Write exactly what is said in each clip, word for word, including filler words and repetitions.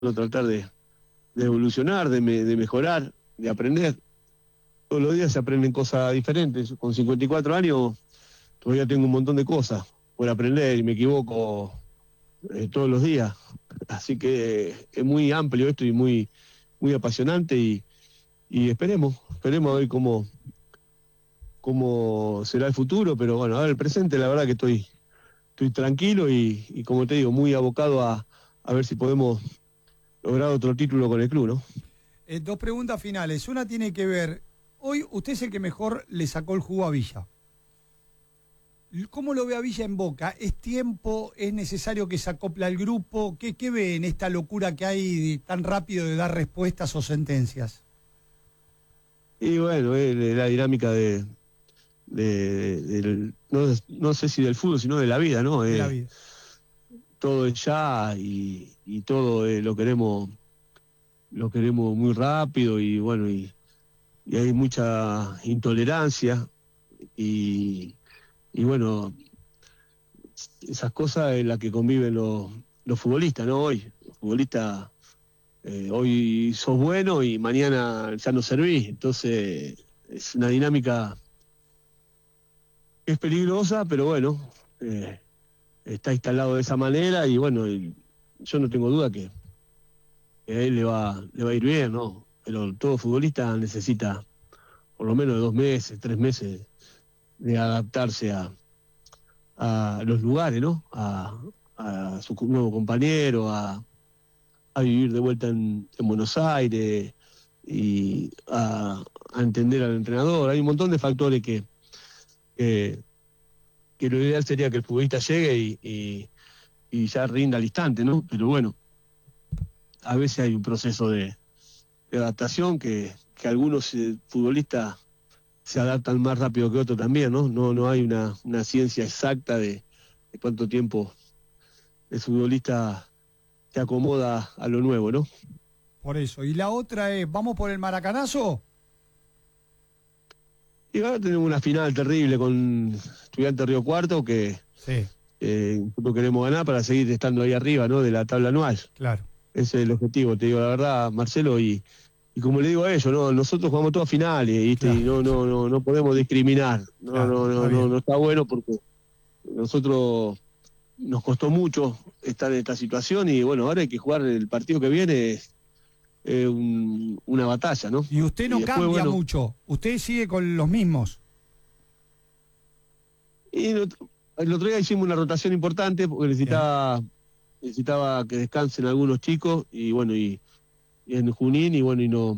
tratar de, de evolucionar, de, me, de mejorar, de aprender. Todos los días se aprenden cosas diferentes. Con cincuenta y cuatro años todavía tengo un montón de cosas por aprender y me equivoco eh, todos los días. Así que es muy amplio esto y muy, muy apasionante y, y esperemos, esperemos a ver cómo, cómo será el futuro, pero bueno, ahora el presente la verdad que estoy, estoy tranquilo y, y como te digo, muy abocado a, a ver si podemos lograr otro título con el club, ¿no? Eh, dos preguntas finales. Una tiene que ver, hoy usted es el que mejor le sacó el jugo a Villa. ¿Cómo lo ve a Villa en Boca? ¿Es tiempo? ¿Es necesario que se acople al grupo? ¿Qué, qué ve en esta locura que hay tan rápido de dar respuestas o sentencias? Y bueno, es la dinámica de, de, de del, no, no sé si del fútbol, sino de la vida, ¿no? De la Eh, vida. todo es ya y, y todo eh, lo queremos lo queremos muy rápido y bueno, y, y hay mucha intolerancia y, y bueno, esas cosas en las que conviven los, los futbolistas, ¿no? Hoy, los futbolistas, eh, hoy sos bueno y mañana ya no servís, entonces es una dinámica que es peligrosa, pero bueno, eh, está instalado de esa manera y bueno, y yo no tengo duda que, que a él le va, le va a ir bien, ¿no? Pero todo futbolista necesita por lo menos dos meses, tres meses de adaptarse a, a los lugares, ¿no? A, a su nuevo compañero, a, a vivir de vuelta en, en Buenos Aires y a, a entender al entrenador. Hay un montón de factores que, que, que lo ideal sería que el futbolista llegue y, y, y ya rinda al instante, ¿no? Pero bueno, a veces hay un proceso de, de adaptación que, que algunos eh, futbolistas se adaptan más rápido que otros también, ¿no? No, no hay una, una ciencia exacta de, de cuánto tiempo el futbolista se acomoda a lo nuevo, ¿no? Por eso. Y la otra es, ¿vamos por el maracanazo? Y ahora tenemos una final terrible con Estudiantes Río Cuarto que Sí, eh, nosotros queremos ganar para seguir estando ahí arriba, ¿no? De la tabla anual. claro. Ese es el objetivo, te digo la verdad, Marcelo, y, y como le digo a ellos, ¿no? Nosotros jugamos todas finales, ¿viste? Claro, Y no, no, no, no podemos discriminar. No, claro, no, está no, no, bien. no está bueno porque nosotros nos costó mucho estar en esta situación y bueno, ahora hay que jugar el partido que viene, es eh, un, una batalla, ¿no? Y usted Y no después, cambia bueno, mucho, usted sigue con los mismos. y el otro, el otro día hicimos una rotación importante porque Bien. necesitaba, necesitaba que descansen algunos chicos y bueno, y, y en Junín y bueno, y no,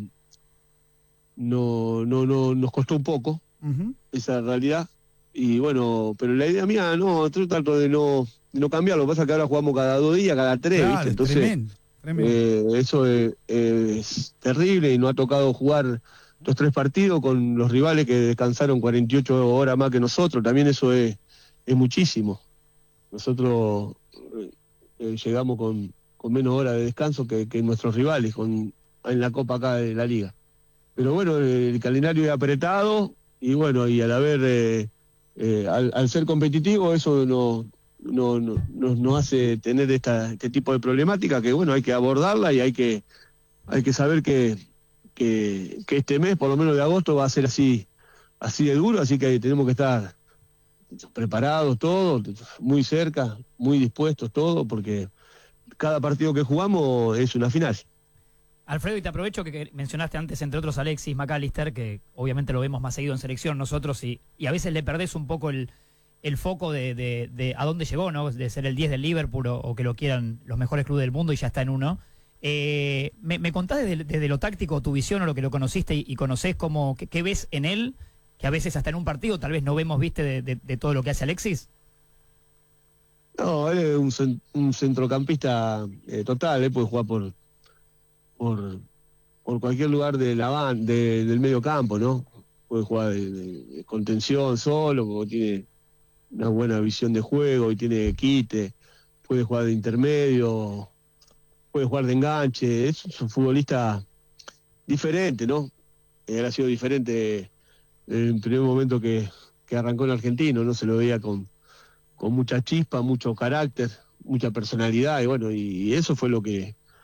no, no, no, nos costó un poco Uh-huh. esa realidad. Y bueno, pero la idea mía, no, yo trato de no, de no cambiar, lo que pasa es que ahora jugamos cada dos días, cada tres, Claro, ¿viste? es Entonces, tremendo, tremendo. eh, eso es, es terrible y no ha tocado jugar los tres partidos con los rivales que descansaron cuarenta y ocho horas más que nosotros, también eso es, es muchísimo. Nosotros eh, eh, llegamos con, con menos horas de descanso que, que nuestros rivales con, en la Copa acá de la Liga. Pero bueno, el calendario es apretado y bueno, y al haber, eh, eh, al, al ser competitivo, eso no, no, no, nos, nos hace tener esta, este tipo de problemática que bueno, hay que abordarla y hay que, hay que saber que, que, que este mes, por lo menos de agosto, va a ser así, así de duro, así que tenemos que estar preparados todos, muy cerca, muy dispuestos todos, porque cada partido que jugamos es una final. Alfredo, y te aprovecho que, que mencionaste antes, entre otros, Alexis McAllister, que obviamente lo vemos más seguido en selección nosotros, y, y a veces le perdés un poco el, el foco de, de, de a dónde llegó, ¿no? De ser el diez del Liverpool o, o que lo quieran los mejores clubes del mundo y ya está en uno. Eh, ¿me, ¿Me contás desde, desde lo táctico, tu visión o lo que lo conociste y, y conocés cómo, qué, qué ves en él, que a veces hasta en un partido tal vez no vemos, viste, de, de, de todo lo que hace Alexis? No, él es un, cen- un centrocampista eh, total, él puede jugar por, por, por cualquier lugar de la ban- de- del medio campo, ¿no? Puede jugar de, de- de contención solo, porque tiene una buena visión de juego y tiene quite, puede jugar de intermedio, puede jugar de enganche, es un futbolista diferente, ¿no? Él ha sido diferente en el primer momento que, que arrancó en Argentino, ¿no? Se lo veía con, con mucha chispa, mucho carácter, mucha personalidad, y bueno, y, y eso fue lo que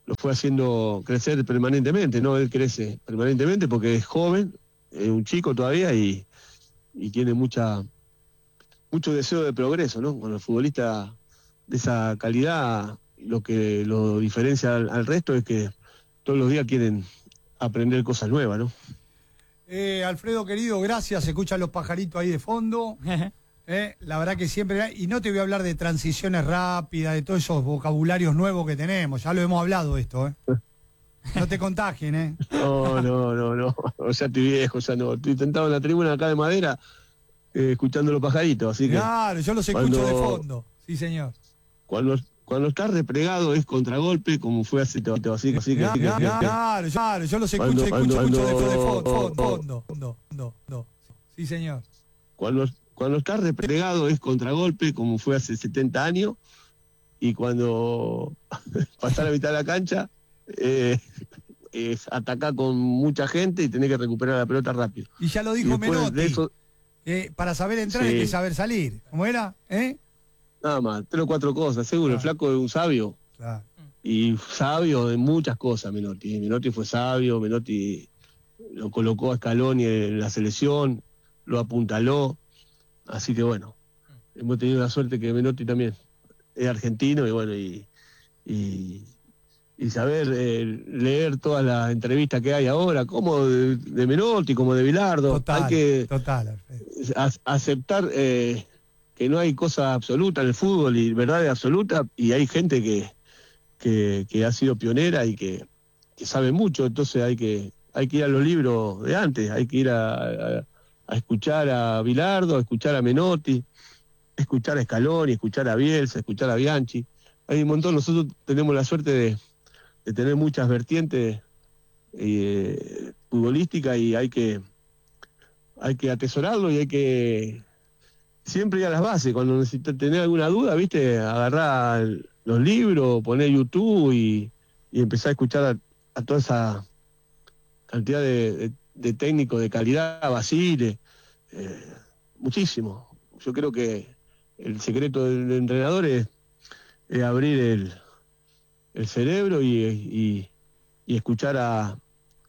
lo fue haciendo crecer permanentemente, ¿no? Él crece permanentemente porque es joven, es un chico todavía y, y tiene mucha mucho deseo de progreso, ¿no? Cuando el futbolista de esa calidad, lo que lo diferencia al, al resto es que todos los días quieren aprender cosas nuevas, ¿no? Eh, Alfredo, querido, gracias. Se escuchan los pajaritos ahí de fondo. Eh, la verdad que siempre... Y no te voy a hablar de transiciones rápidas, de todos esos vocabularios nuevos que tenemos. Ya lo hemos hablado esto, ¿eh? No te contagien, ¿eh? No, no, no, no. O sea, estoy viejo, ya no. Estoy sentado en la tribuna acá de madera, eh, escuchando los pajaritos, así que... Claro, yo los escucho cuando, de fondo. Sí, señor. Cuando, cuando estás replegado es contragolpe, como fue hace... Así que... Así que, así que Claro, claro, claro, yo los escucho, cuando, escucho, cuando, escucho de cuando, fondo, fondo, fondo, fondo, fondo, fondo. Sí, señor. Cuando, cuando estás replegado es contragolpe, como fue hace setenta años, y cuando pasás la mitad de la cancha, eh, es atacar con mucha gente y tenés que recuperar la pelota rápido. Y ya lo dijo Menotti, de eso, eh, para saber entrar sí. hay que saber salir. ¿Cómo era? ¿Eh? Nada más, tres o cuatro cosas, seguro. Claro. El flaco es un sabio, Claro. y sabio de muchas cosas, Menotti. Menotti fue sabio, Menotti lo colocó a Scaloni en la selección, lo apuntaló, así que bueno, hemos tenido la suerte que Menotti también es argentino y bueno, y, y, y saber eh, leer todas las entrevistas que hay ahora, como de, de Menotti, como de Bilardo, Total, hay que total, Alfredo. a, aceptar eh, que no hay cosa absoluta en el fútbol y verdad absoluta, y hay gente que, que, que ha sido pionera y que, que sabe mucho, entonces hay que hay que ir a los libros de antes, hay que ir a, a, a escuchar a Bilardo, a escuchar a Menotti, escuchar a Scaloni, escuchar a Bielsa, escuchar a Bianchi. Hay un montón, nosotros tenemos la suerte de, de tener muchas vertientes eh, futbolísticas y hay que hay que atesorarlo y hay que siempre ir a las bases. Cuando necesitas tener alguna duda, viste, agarrar los libros, poner YouTube y, y empezar a escuchar a, a toda esa cantidad de, de, de técnicos de calidad, Basile, eh, muchísimo. Yo creo que el secreto del entrenador es, es abrir el, el cerebro y, y, y escuchar a,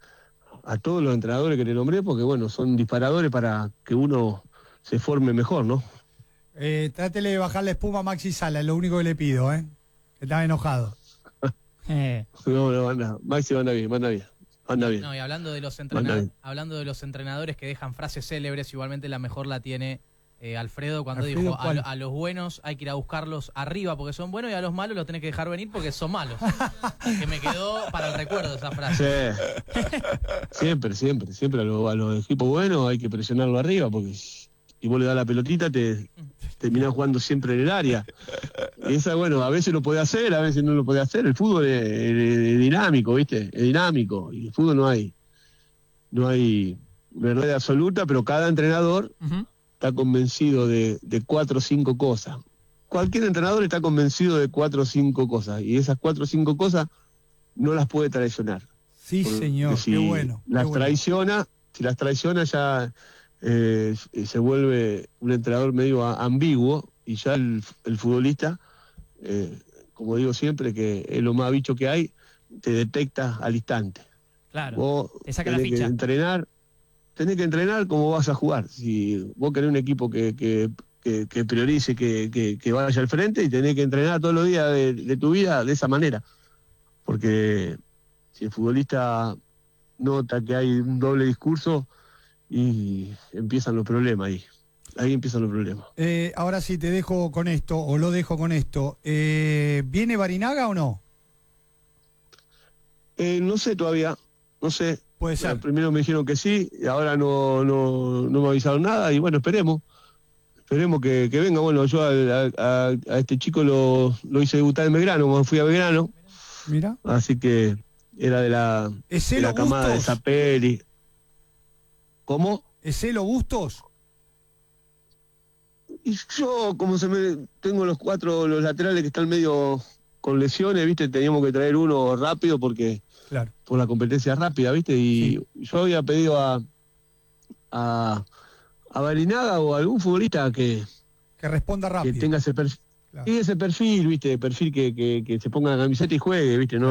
a todos los entrenadores que te nombré, porque bueno, son disparadores para que uno se forme mejor, ¿no? Eh, trátele de bajar la espuma a Maxi Sala, es lo único que le pido, ¿eh? Que estaba enojado. Eh, No, no, anda. Maxi anda bien, anda bien. Anda bien. No, y hablando de los Anda entrenadores, bien. hablando de los entrenadores que dejan frases célebres, igualmente la mejor la tiene eh, Alfredo cuando Alfredo, dijo a, ¿cuál? a los buenos hay que ir a buscarlos arriba porque son buenos y a los malos los tenés que dejar venir porque son malos. Que me quedó para el recuerdo esa frase. Sí. Siempre, siempre, siempre a, lo- a los equipos buenos hay que presionarlo arriba, porque si vos le das la pelotita te terminás jugando siempre en el área. Y esa, bueno, a veces lo puede hacer, a veces no lo puede hacer. El fútbol es, es- es dinámico, ¿viste? Es dinámico. Y en el fútbol no hay, no hay verdad absoluta, pero cada entrenador ujú. está convencido de, de cuatro o cinco cosas. Cualquier entrenador está convencido de cuatro o cinco cosas, y esas cuatro o cinco cosas no las puede traicionar. Sí, Porque señor, si qué bueno. las qué bueno. traiciona, si las traiciona ya eh, se vuelve un entrenador medio a- ambiguo, y ya el, el futbolista, eh, como digo siempre, que es lo más bicho que hay, te detecta al instante. Claro. Vos Te saca la tenés que ficha. entrenar, tenés que entrenar como vas a jugar. Si vos querés un equipo que, que, que, que priorice, que, que, que vaya al frente, y tenés que entrenar todos los días de, de tu vida de esa manera. Porque si el futbolista nota que hay un doble discurso, y empiezan los problemas ahí. Ahí empiezan los problemas. Eh, ahora sí, te dejo con esto, o lo dejo con esto. Eh, ¿Viene Barinaga o no? Eh, no sé todavía, no sé. Puede ser. Primero me dijeron que sí, y ahora no, no, no me avisaron nada, y bueno, esperemos. Esperemos que, que venga. Bueno, yo a, a- a este chico lo, lo hice debutar en Belgrano, cuando fui a Belgrano, Mira. así que era de la, de ¿Eselo la camada de Bustos? Zapelli. ¿Cómo? ¿Eselo Bustos? Y yo, como se me tengo los cuatro, los laterales que están medio con lesiones, viste, teníamos que traer uno rápido porque Claro. por la competencia rápida, viste, y yo había pedido a a, a Barinaga o a algún futbolista que, Que responda que rápido. tenga ese perfil, Claro. y ese perfil, viste, perfil que, que, que se ponga la camiseta y juegue, viste, no, no,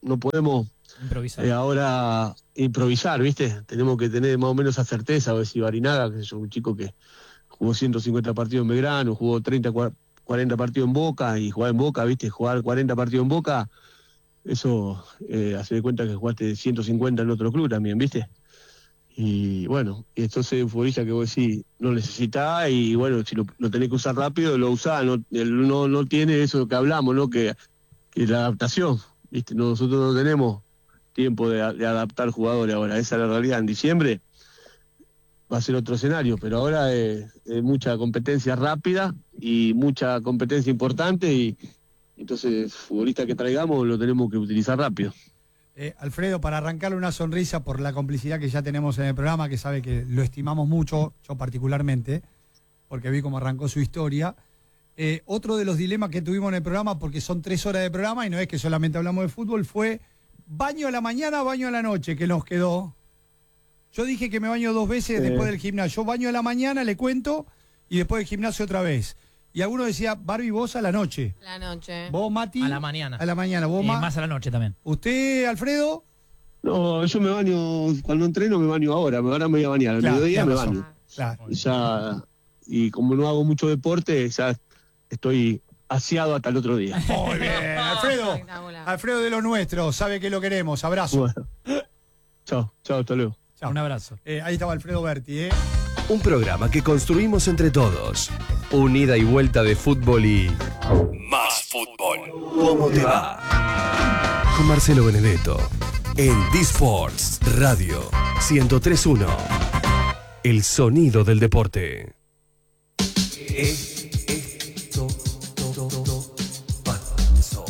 no podemos Improvisar. eh, ahora improvisar, ¿viste? Tenemos que tener más o menos esa certeza. A ver si Barinaga, que es un chico que jugó ciento cincuenta partidos en Belgrano, jugó treinta, cuarenta partidos en Boca, y jugar en Boca, ¿viste? Jugar cuarenta partidos en Boca, eso eh, hace de cuenta que jugaste ciento cincuenta en otro club también, ¿viste? Y bueno, y entonces un futbolista que vos decís no necesitás, y bueno, si lo, lo tenés que usar rápido, lo usás, no, él no, no tiene eso que hablamos, ¿no? Que, que la adaptación, ¿viste? Nosotros no tenemos tiempo de, de adaptar jugadores ahora, esa es la realidad. En diciembre va a ser otro escenario, pero ahora es, es mucha competencia rápida y mucha competencia importante, y entonces futbolista que traigamos lo tenemos que utilizar rápido. Eh, Alfredo, para arrancarle una sonrisa por la complicidad que ya tenemos en el programa, que sabe que lo estimamos mucho, yo particularmente, porque vi cómo arrancó su historia. Eh, otro de los dilemas que tuvimos en el programa, porque son tres horas de programa y no es que solamente hablamos de fútbol, fue baño a la mañana, baño a la noche, que nos quedó. Yo dije que me baño dos veces eh. después del gimnasio. Yo baño a la mañana, le cuento, y después del gimnasio otra vez. Y alguno decía, Barbie, vos a la noche. La noche. Vos, Mati. A la mañana. A la mañana. Vos, Y Ma más a la noche también. ¿Usted, Alfredo? No, yo me baño, cuando entreno me baño ahora, ahora me voy a bañar, al Claro, mediodía me razón. baño. Claro. Y ya, y como no hago mucho deporte, ya estoy aseado hasta el otro día. Muy bien, Alfredo. Espectacular. Alfredo de lo nuestro, sabe que lo queremos. Abrazo. Bueno, chao, chao, hasta luego. Chao. Un abrazo. Eh, ahí estaba Alfredo Berti, ¿eh? Un programa que construimos entre todos. Un ida y vuelta de fútbol y... más fútbol. ¿Cómo te va? Con Marcelo Benedetto. En D-Sports Radio ciento tres punto uno. El sonido del deporte. Esto pasó.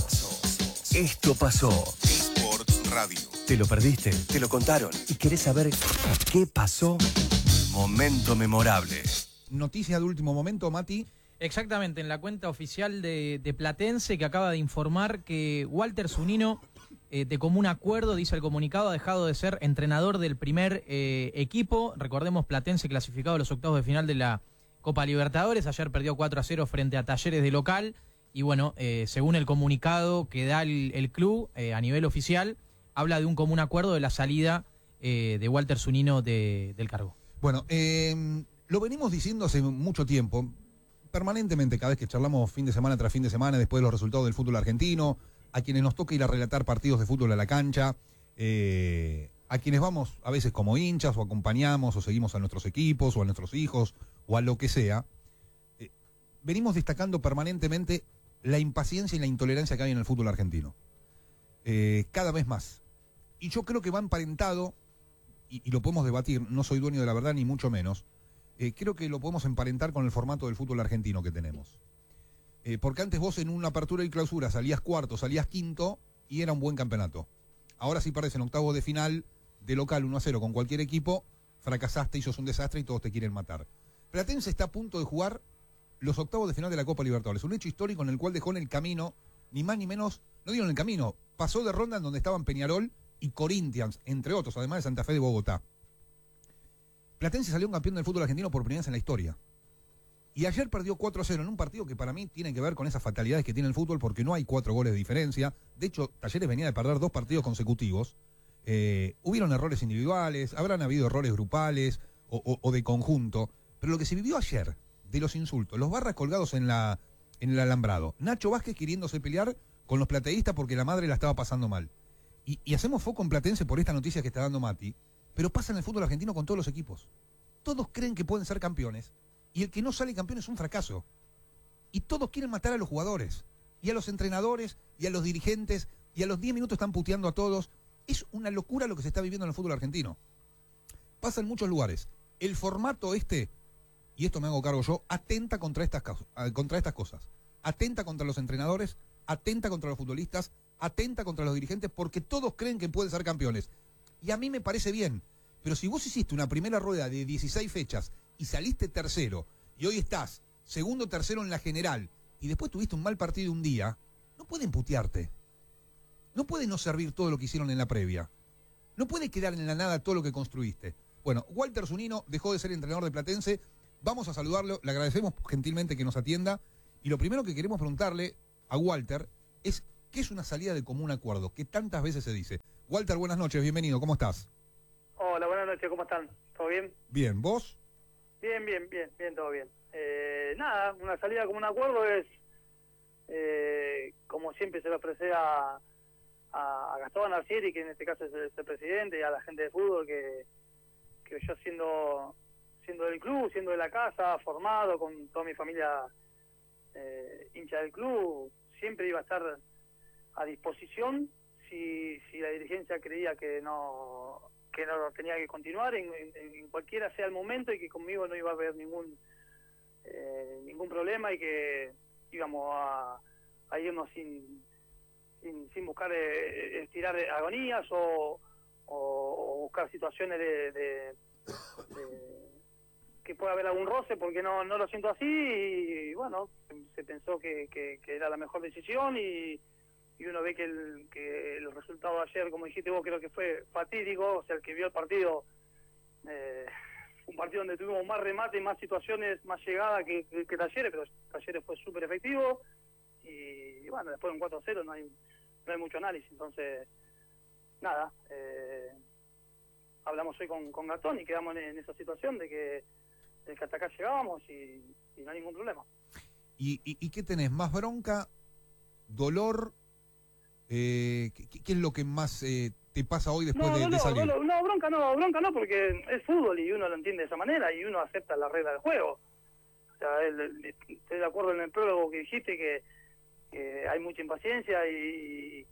Esto pasó. D-Sports Radio. ¿Te lo perdiste? ¿Te lo contaron? ¿Y querés saber qué pasó? Momento memorable. Noticia de último momento, Mati. Exactamente, en la cuenta oficial de, de Platense, que acaba de informar que Walter Zunino, eh, de común acuerdo, dice el comunicado, ha dejado de ser entrenador del primer eh, equipo. Recordemos, Platense clasificado a los octavos de final de la Copa Libertadores. Ayer perdió cuatro a cero frente a Talleres de local. Y bueno, eh, según el comunicado que da el, el club eh, a nivel oficial, habla de un común acuerdo de la salida eh, de Walter Zunino de, del cargo. Bueno, eh, lo venimos diciendo hace mucho tiempo, permanentemente, cada vez que charlamos fin de semana tras fin de semana, después de los resultados del fútbol argentino, a quienes nos toca ir a relatar partidos de fútbol a la cancha, eh, a quienes vamos a veces como hinchas, o acompañamos, o seguimos a nuestros equipos, o a nuestros hijos, o a lo que sea, eh, venimos destacando permanentemente la impaciencia y la intolerancia que hay en el fútbol argentino. Eh, cada vez más. Y yo creo que va emparentado, y, y lo podemos debatir, no soy dueño de la verdad ni mucho menos, eh, creo que lo podemos emparentar con el formato del fútbol argentino que tenemos. Eh, porque antes vos en una apertura y clausura salías cuarto, salías quinto y era un buen campeonato. Ahora si perdés en octavos de final de local uno a cero con cualquier equipo, fracasaste y sos un desastre y todos te quieren matar. Platense está a punto de jugar los octavos de final de la Copa Libertadores, un hecho histórico en el cual dejó en el camino, ni más ni menos, no dieron el camino, pasó de ronda en donde estaban Peñarol y Corinthians, entre otros, además de Santa Fe de Bogotá. Platense salió un campeón del fútbol argentino por primera vez en la historia. Y ayer perdió cuatro a cero en un partido que para mí tiene que ver con esas fatalidades que tiene el fútbol, porque no hay cuatro goles de diferencia. De hecho, Talleres venía de perder dos partidos consecutivos. Eh, hubieron errores individuales, habrán habido errores grupales o, o, o de conjunto. Pero lo que se vivió ayer, de los insultos, los barras colgados en, la, en el alambrado, Nacho Vázquez queriéndose pelear con los plateístas porque la madre la estaba pasando mal. Y, y hacemos foco en Platense por esta noticia que está dando Mati, pero pasa en el fútbol argentino con todos los equipos. Todos creen que pueden ser campeones, y el que no sale campeón es un fracaso. Y todos quieren matar a los jugadores, y a los entrenadores, y a los dirigentes, y a los diez minutos están puteando a todos. Es una locura lo que se está viviendo en el fútbol argentino. Pasa en muchos lugares. El formato este, y esto me hago cargo yo, atenta contra estas, contra estas cosas. Atenta contra los entrenadores, atenta contra los futbolistas, atenta contra los dirigentes, porque todos creen que pueden ser campeones. Y a mí me parece bien, pero si vos hiciste una primera rueda de dieciséis fechas y saliste tercero, y hoy estás segundo tercero en la general, y después tuviste un mal partido un día, no pueden putearte. No puede no servir todo lo que hicieron en la previa. No puede quedar en la nada todo lo que construiste. Bueno, Walter Zunino dejó de ser entrenador de Platense. Vamos a saludarlo, le agradecemos gentilmente que nos atienda. Y lo primero que queremos preguntarle a Walter es ¿Qué es una salida de común acuerdo? Que tantas veces se dice. Walter, buenas noches, bienvenido, ¿cómo estás? Hola, buenas noches, ¿cómo están? ¿Todo bien? Bien, ¿vos? Bien, bien, bien, bien, todo bien. Eh, nada, una salida como un acuerdo es, eh, como siempre se le ofrece a, a Gastón Arcieri, que en este caso es el, es el presidente, y a la gente de fútbol, que, que yo siendo, siendo del club, siendo de la casa, formado, con toda mi familia eh, hincha del club, siempre iba a estar a disposición si, si la dirigencia creía que no que no tenía que continuar en, en, en cualquiera sea el momento y que conmigo no iba a haber ningún eh, ningún problema y que íbamos a, a irnos sin, sin sin buscar eh, estirar agonías o, o, o buscar situaciones de, de, de que pueda haber algún roce, porque no no lo siento así y bueno, se pensó que, que, que era la mejor decisión y y uno ve que el, que el resultado de ayer, como dijiste vos, creo que fue fatídico, o sea, el que vio el partido, eh, un partido donde tuvimos más remate, más situaciones, más llegada que, que, que Talleres, pero Talleres fue súper efectivo, y, y bueno, después de un cuatro a cero no hay, no hay mucho análisis, entonces, nada, eh, hablamos hoy con, con Gastón y quedamos en, en esa situación de que, de que hasta acá llegábamos y, y no hay ningún problema. ¿Y, y, y qué tenés? ¿Más bronca? ¿Dolor? Eh, ¿qué, ¿Qué es lo que más eh, te pasa hoy después no, de, no, de salir? No, no, no, bronca no, bronca no, porque es fútbol y uno lo entiende de esa manera y uno acepta la regla del juego. O sea, el, el, estoy de acuerdo en el prólogo que dijiste que, que hay mucha impaciencia y,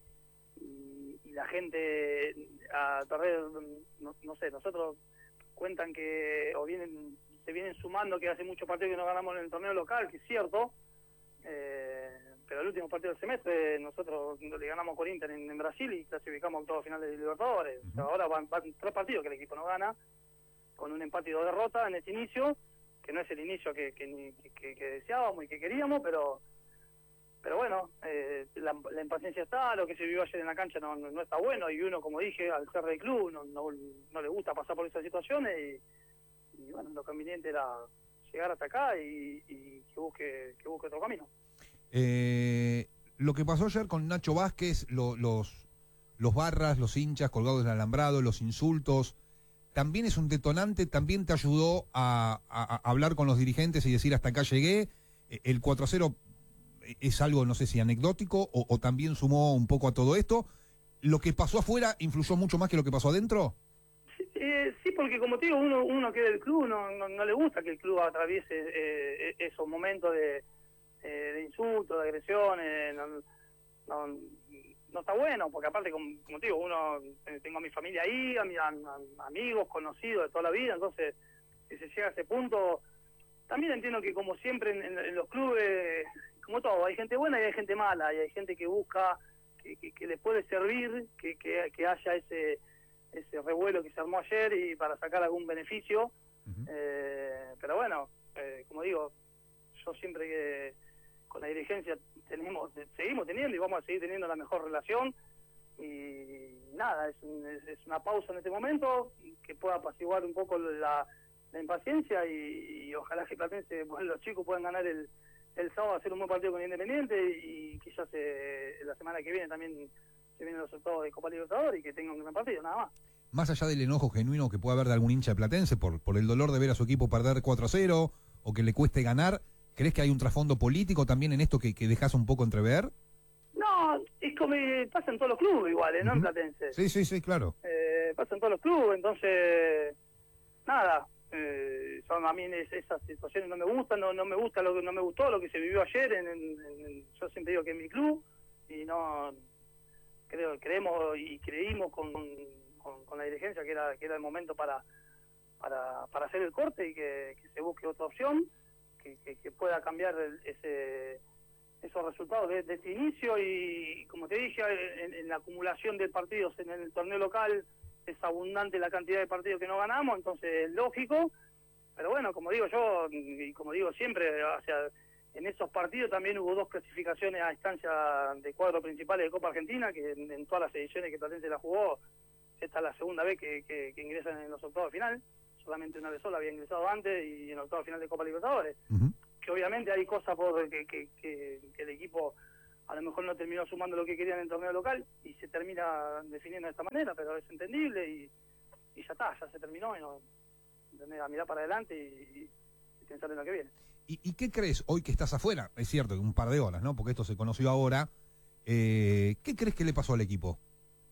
y, y la gente a través, no, no sé, nosotros cuentan que o vienen se vienen sumando que hace muchos partidos que no ganamos en el torneo local, que es cierto. Eh, pero el último partido del semestre nosotros le ganamos con Inter en, en Brasil y clasificamos a octavos finales de Libertadores. O sea, ahora van, van tres partidos que el equipo no gana, con un empate y dos derrotas en este inicio, que no es el inicio que, que, que, que deseábamos y que queríamos, pero pero bueno, eh, la, la impaciencia está, lo que se vivió ayer en la cancha no, no, no está bueno y uno, como dije, al ser del club no, no, no le gusta pasar por esas situaciones y, y bueno, lo conveniente era llegar hasta acá y, y que busque que busque otro camino. Eh, lo que pasó ayer con Nacho Vázquez, lo, los, los barras, los hinchas colgados del alambrado, los insultos, también es un detonante, también te ayudó a, a, a hablar con los dirigentes y decir hasta acá llegué. El cuatro a cero es algo, no sé si anecdótico o, o también sumó un poco a todo esto. ¿Lo que pasó afuera influyó mucho más que lo que pasó adentro? Eh, sí, porque como te digo, uno, uno que es del club no, no, no le gusta que el club atraviese eh, esos momentos de, eh, de insultos, de agresiones, no, no, no está bueno, porque aparte, como, como te digo, uno eh, tengo a mi familia ahí, a, mi, a, a amigos, conocidos de toda la vida, entonces, si se llega a ese punto, también entiendo que como siempre en, en, en los clubes, como todo, hay gente buena y hay gente mala, y hay gente que busca, que, que, que le puede servir, que, que, que haya ese ese revuelo que se armó ayer y para sacar algún beneficio, uh-huh. eh, pero bueno, eh, como digo, yo siempre que con la dirigencia tenemos, seguimos teniendo y vamos a seguir teniendo la mejor relación y nada, es, un, es, es una pausa en este momento que pueda apaciguar un poco la, la impaciencia y, y ojalá que Platense, bueno, los chicos puedan ganar el, el sábado, hacer un buen partido con Independiente y quizás eh, la semana que viene también se vienen los resultados de Copa Libertadores y que tengan un gran partido, nada más. Más allá del enojo genuino que pueda haber de algún hincha de Platense por, por el dolor de ver a su equipo perder cuatro a cero o que le cueste ganar, ¿crees que hay un trasfondo político también en esto que, que dejas un poco entrever? No, es como pasa en todos los clubes iguales, ¿no? Uh-huh. En Platense. Sí, sí, sí, claro. Eh, pasa en todos los clubes, entonces, nada, eh, son, a mí esas situaciones no me gustan, no, no me gusta lo que no me gustó lo que se vivió ayer, en, en, en, yo siempre digo que es mi club y no... creo creemos y creímos con, con, con la dirigencia que era que era el momento para para, para hacer el corte y que, que se busque otra opción que, que, que pueda cambiar el, ese esos resultados de, de este inicio y como te dije en, en la acumulación de partidos en el torneo local es abundante la cantidad de partidos que no ganamos, entonces es lógico, pero bueno, como digo yo y como digo siempre, o sea, en esos partidos también hubo dos clasificaciones a instancia de cuadros principales de Copa Argentina, que en, en todas las ediciones que Platense la jugó, esta es la segunda vez que, que, que ingresan en los octavos de final, solamente una vez sola había ingresado antes y en octavos final de Copa Libertadores. Uh-huh. Que obviamente hay cosas por que, que, que, que el equipo a lo mejor no terminó sumando lo que querían en el torneo local y se termina definiendo de esta manera, pero es entendible y, y ya está, ya se terminó y no, a mirar para adelante y, y pensar en lo que viene. ¿Y, ¿Y qué crees hoy que estás afuera? Es cierto que un par de horas, ¿no? Porque esto se conoció ahora. Eh, ¿Qué crees que le pasó al equipo?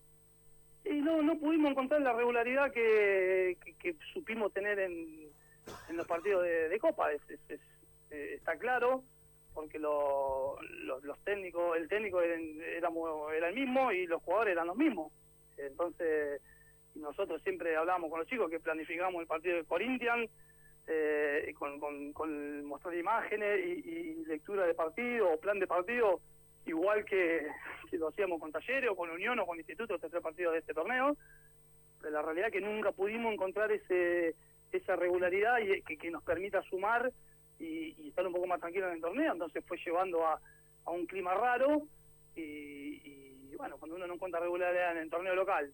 Y no, no pudimos encontrar la regularidad que, que, que supimos tener en, en los partidos de, de Copa. Es, es, es, eh, está claro, porque lo, lo, los técnicos, el técnico era, éramos, era el mismo y los jugadores eran los mismos. Entonces, nosotros siempre hablábamos con los chicos que planificamos el partido de Corinthians, eh, con, con, con mostrar imágenes y, y lectura de partido o plan de partido, igual que, que lo hacíamos con Talleres o con Unión o con Instituto, este tres partidos de este torneo, pero la realidad es que nunca pudimos encontrar ese esa regularidad y que, que nos permita sumar y, y estar un poco más tranquilos en el torneo, entonces fue llevando a, a un clima raro y, y bueno, cuando uno no encuentra regularidad en el torneo local,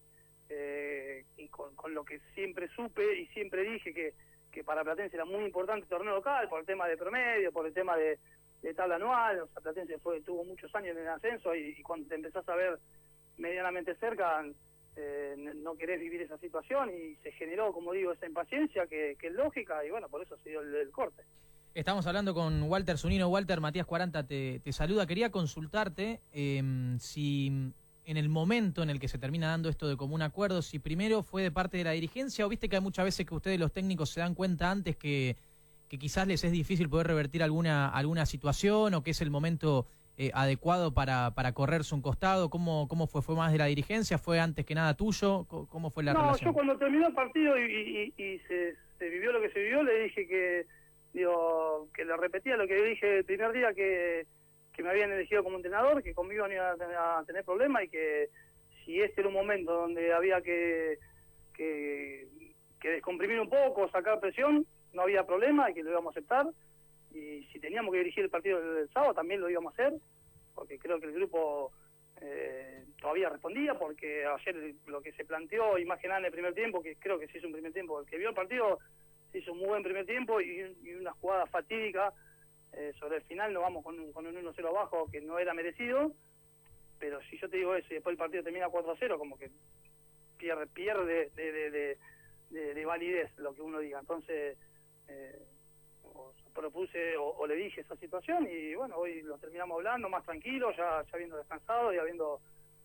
eh, y con, con lo que siempre supe y siempre dije que, que para Platense era muy importante el torneo local, por el tema de promedio, por el tema de de tabla anual, o sea, Platense fue, tuvo muchos años en el ascenso y, y cuando te empezás a ver medianamente cerca, eh, no querés vivir esa situación y se generó, como digo, esa impaciencia que, que es lógica y bueno, por eso se dio el, el corte. Estamos hablando con Walter Zunino. Walter, Matías Cuaranta te, te saluda. Quería consultarte eh, si en el momento en el que se termina dando esto de común acuerdo, si primero fue de parte de la dirigencia o viste que hay muchas veces que ustedes los técnicos se dan cuenta antes que que quizás les es difícil poder revertir alguna alguna situación o que es el momento eh, adecuado para, para correrse un costado. ¿Cómo, cómo fue? ¿Fue más de la dirigencia? ¿Fue antes que nada tuyo? ¿Cómo fue la no, relación? No, yo cuando terminó el partido y, y, y se, se vivió lo que se vivió, le dije que digo que le repetía lo que dije el primer día, que, que me habían elegido como entrenador, que conmigo no iba a tener, a tener problema y que si este era un momento donde había que, que, que descomprimir un poco, sacar presión, no había problema y que lo íbamos a aceptar, y si teníamos que dirigir el partido del sábado también lo íbamos a hacer, porque creo que el grupo eh, todavía respondía, porque ayer lo que se planteó, y más que nada en el primer tiempo, que creo que se hizo un primer tiempo, el que vio el partido se hizo un muy buen primer tiempo y, y una jugada fatídica eh, sobre el final, nos vamos con un, con un uno cero abajo que no era merecido, pero si yo te digo eso y después el partido termina cuatro a cero, como que pierde, pierde de, de, de, de, de validez lo que uno diga, entonces Eh, o propuse o, o le dije esa situación y bueno, hoy lo terminamos hablando más tranquilo, ya, ya habiendo descansado y habiendo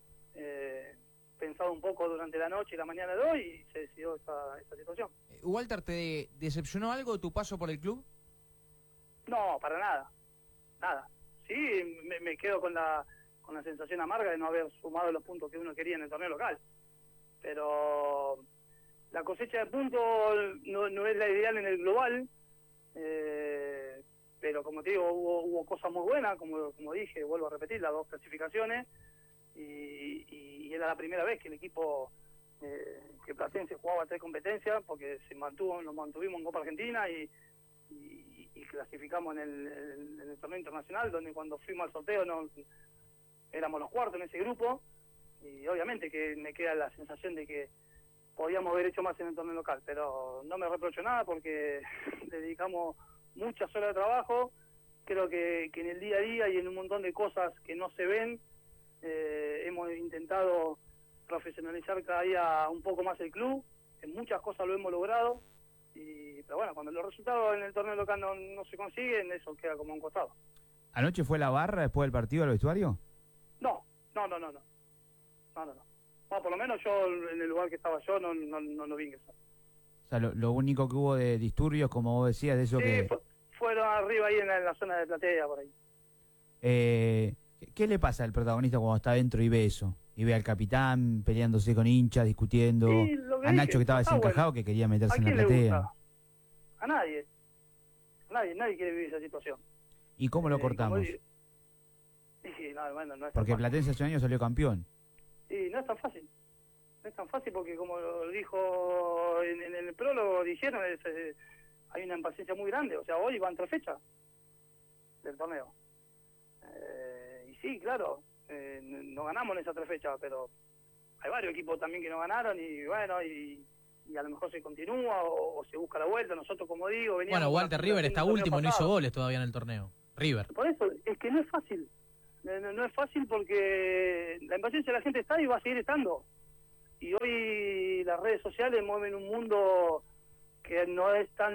eh, pensado un poco durante la noche y la mañana de hoy y se decidió esta, esta situación. Walter, ¿te decepcionó algo tu paso por el club? No, para nada, nada. Sí, me, me quedo con la con la sensación amarga de no haber sumado los puntos que uno quería en el torneo local, pero la cosecha de puntos no, no es la ideal en el global, eh, pero como te digo, hubo, hubo cosas muy buenas, como, como dije, vuelvo a repetir, las dos clasificaciones, y, y era la primera vez que el equipo, eh, que Platense jugaba tres competencias, porque se mantuvo, nos mantuvimos en Copa Argentina y, y, y clasificamos en el, en, en el torneo internacional, donde cuando fuimos al sorteo no, éramos los cuartos en ese grupo, y obviamente que me queda la sensación de que podíamos haber hecho más en el torneo local, pero no me reprocho nada porque le dedicamos muchas horas de trabajo, creo que, que en el día a día y en un montón de cosas que no se ven, eh, hemos intentado profesionalizar cada día un poco más el club, en muchas cosas lo hemos logrado, y pero bueno, cuando los resultados en el torneo local no, no se consiguen, eso queda como a un costado. ¿Anoche fue la barra después del partido al vestuario? No, no, no, no, no, no, no, no. Bueno, por lo menos yo, en el lugar que estaba yo, no, no, no, no vi ingresar. O sea, lo, lo único que hubo de disturbios, como vos decías, de eso sí, que... Fu fueron arriba ahí en la, en la zona de Platea, por ahí. Eh, ¿Qué le pasa al protagonista cuando está adentro y ve eso? Y ve al capitán peleándose con hinchas, discutiendo, sí, que a Nacho dije, que estaba desencajado, bueno, que quería meterse en la ¿a quién platea. le gusta? A nadie. A nadie, nadie quiere vivir esa situación. ¿Y cómo lo Eh, cortamos? como, sí, no, bueno, no es Porque tan Platense hace un año salió campeón. Y no es tan fácil. No es tan fácil porque, como lo dijo en, en el prólogo, dijeron, es, eh, hay una impaciencia muy grande. O sea, hoy van tres fechas del torneo. Eh, y sí, claro, eh, no ganamos en esas tres fechas, pero hay varios equipos también que no ganaron y bueno, y, y a lo mejor se continúa o, o se busca la vuelta. Nosotros, como digo, veníamos... Bueno, Walter River está último y no hizo goles todavía en el torneo. River. Por eso, es que no es fácil. no, no es fácil porque la impaciencia de la gente está y va a seguir estando. Y hoy las redes sociales mueven un mundo que no es tan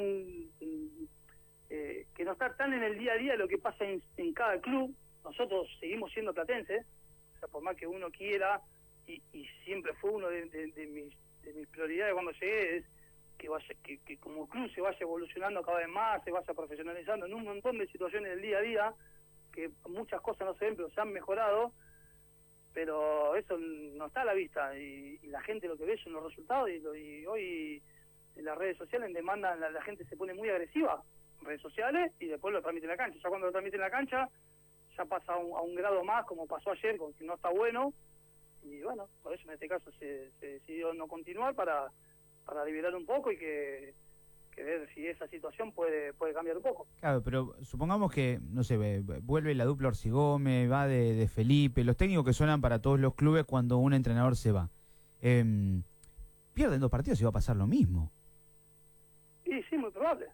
eh, que no está tan en el día a día lo que pasa en, en cada club. Nosotros seguimos siendo platenses, o sea, por más que uno quiera, y, y siempre fue uno de, de, de, mis, de mis prioridades cuando llegué, es que vaya que, que como club se vaya evolucionando cada vez más, se vaya profesionalizando en un montón de situaciones del día a día, que muchas cosas no se ven, pero se han mejorado, pero eso no está a la vista, y, y la gente lo que ve son los resultados, y, lo, y hoy en las redes sociales demandan, la, la gente se pone muy agresiva en redes sociales, y después lo transmite en la cancha. Ya cuando lo transmite en la cancha, ya pasa a un, a un grado más, como pasó ayer, con que no está bueno, y bueno, por eso en este caso se, se decidió no continuar para, para liberar un poco y que, que ver si esa situación puede puede cambiar un poco. Claro, pero supongamos que, no sé, ve- ve- vuelve la dupla Orsi Gómez, va de, de Felipe, los técnicos que suenan para todos los clubes cuando un entrenador se va. Eh, pierden dos partidos y va a pasar lo mismo. Y sí, muy probable.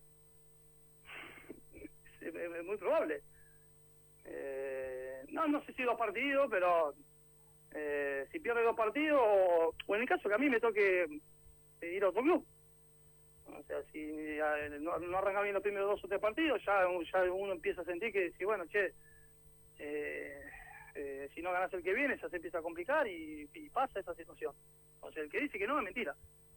Sí, es, es muy probable. Eh, no, no sé si dos partidos, pero eh, si pierde dos partidos, o, o en el caso que a mí me toque ir a otro club. O sea, si eh, no, no arranca bien los primeros dos o tres partidos, ya, ya uno empieza a sentir que, si bueno, che, eh, eh, si no ganas el que viene, ya se empieza a complicar y, y pasa esa situación. O sea, el que dice que no es mentira.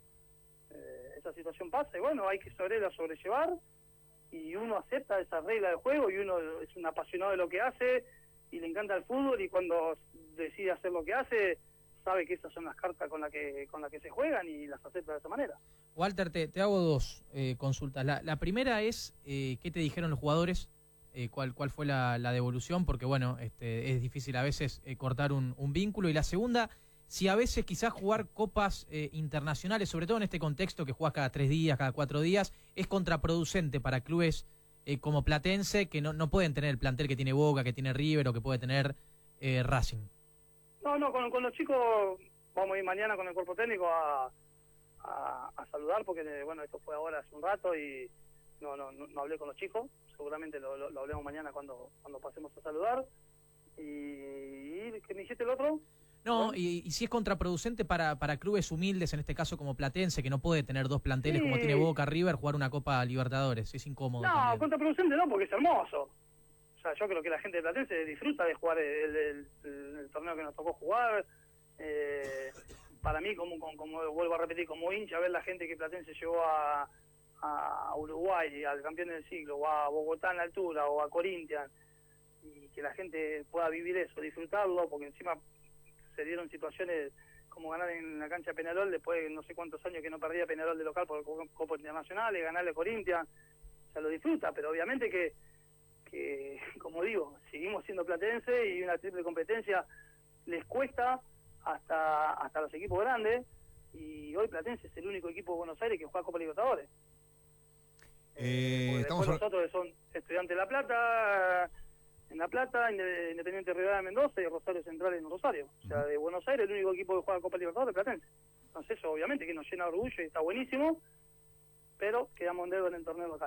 Eh, esa situación pasa y bueno, hay que saberla sobrellevar, y uno acepta esa regla de juego, y uno es un apasionado de lo que hace y le encanta el fútbol, y cuando decide hacer lo que hace, sabe que esas son las cartas con las que con las que se juegan y las acepta de esa manera. Walter, te, te hago dos eh, consultas. La, la primera es, eh, ¿qué te dijeron los jugadores? Eh, ¿cuál, ¿Cuál fue la, la devolución? Porque, bueno, este, es difícil a veces eh, cortar un, un vínculo. Y la segunda, si a veces quizás jugar copas eh, internacionales, sobre todo en este contexto que jugás cada tres días, cada cuatro días, es contraproducente para clubes eh, como Platense, que no, no pueden tener el plantel que tiene Boca, que tiene River o que puede tener eh, Racing. No, no, con, con los chicos vamos a ir mañana con el cuerpo técnico a, a, a saludar, porque bueno, esto fue ahora hace un rato y no no no, no hablé con los chicos, seguramente lo, lo, lo hablemos mañana cuando cuando pasemos a saludar. ¿Y, y qué me dijiste el otro? No, y, y si es contraproducente para, para clubes humildes, en este caso como Platense, que no puede tener dos planteles Sí. como tiene Boca, River, jugar una Copa Libertadores, es incómodo. No, también. contraproducente no, porque es hermoso. O sea, yo creo que la gente de Platense disfruta de jugar el, el, el, el torneo que nos tocó jugar. Eh, para mí, como, como, como vuelvo a repetir, como hincha, ver la gente que Platense llegó a, a Uruguay, al campeón del siglo, o a Bogotá en la altura, o a Corinthians, y que la gente pueda vivir eso, disfrutarlo, porque encima se dieron situaciones como ganar en la cancha de Peñarol después de no sé cuántos años que no perdía Peñarol de local por Copa Internacional, y ganarle a Corinthians, o sea, lo disfruta, pero obviamente que que, como digo, seguimos siendo platense y una triple competencia les cuesta hasta hasta los equipos grandes, y hoy Platense es el único equipo de Buenos Aires que juega Copa Libertadores. Eh, Porque estamos después los otros son Estudiantes de La Plata, en La Plata, Independiente de Rivadavia de Mendoza y Rosario Central en Rosario. O sea, de Buenos Aires el único equipo que juega Copa Libertadores es Platense. Entonces eso obviamente que nos llena de orgullo y está buenísimo, pero quedamos en dedo en el torneo local.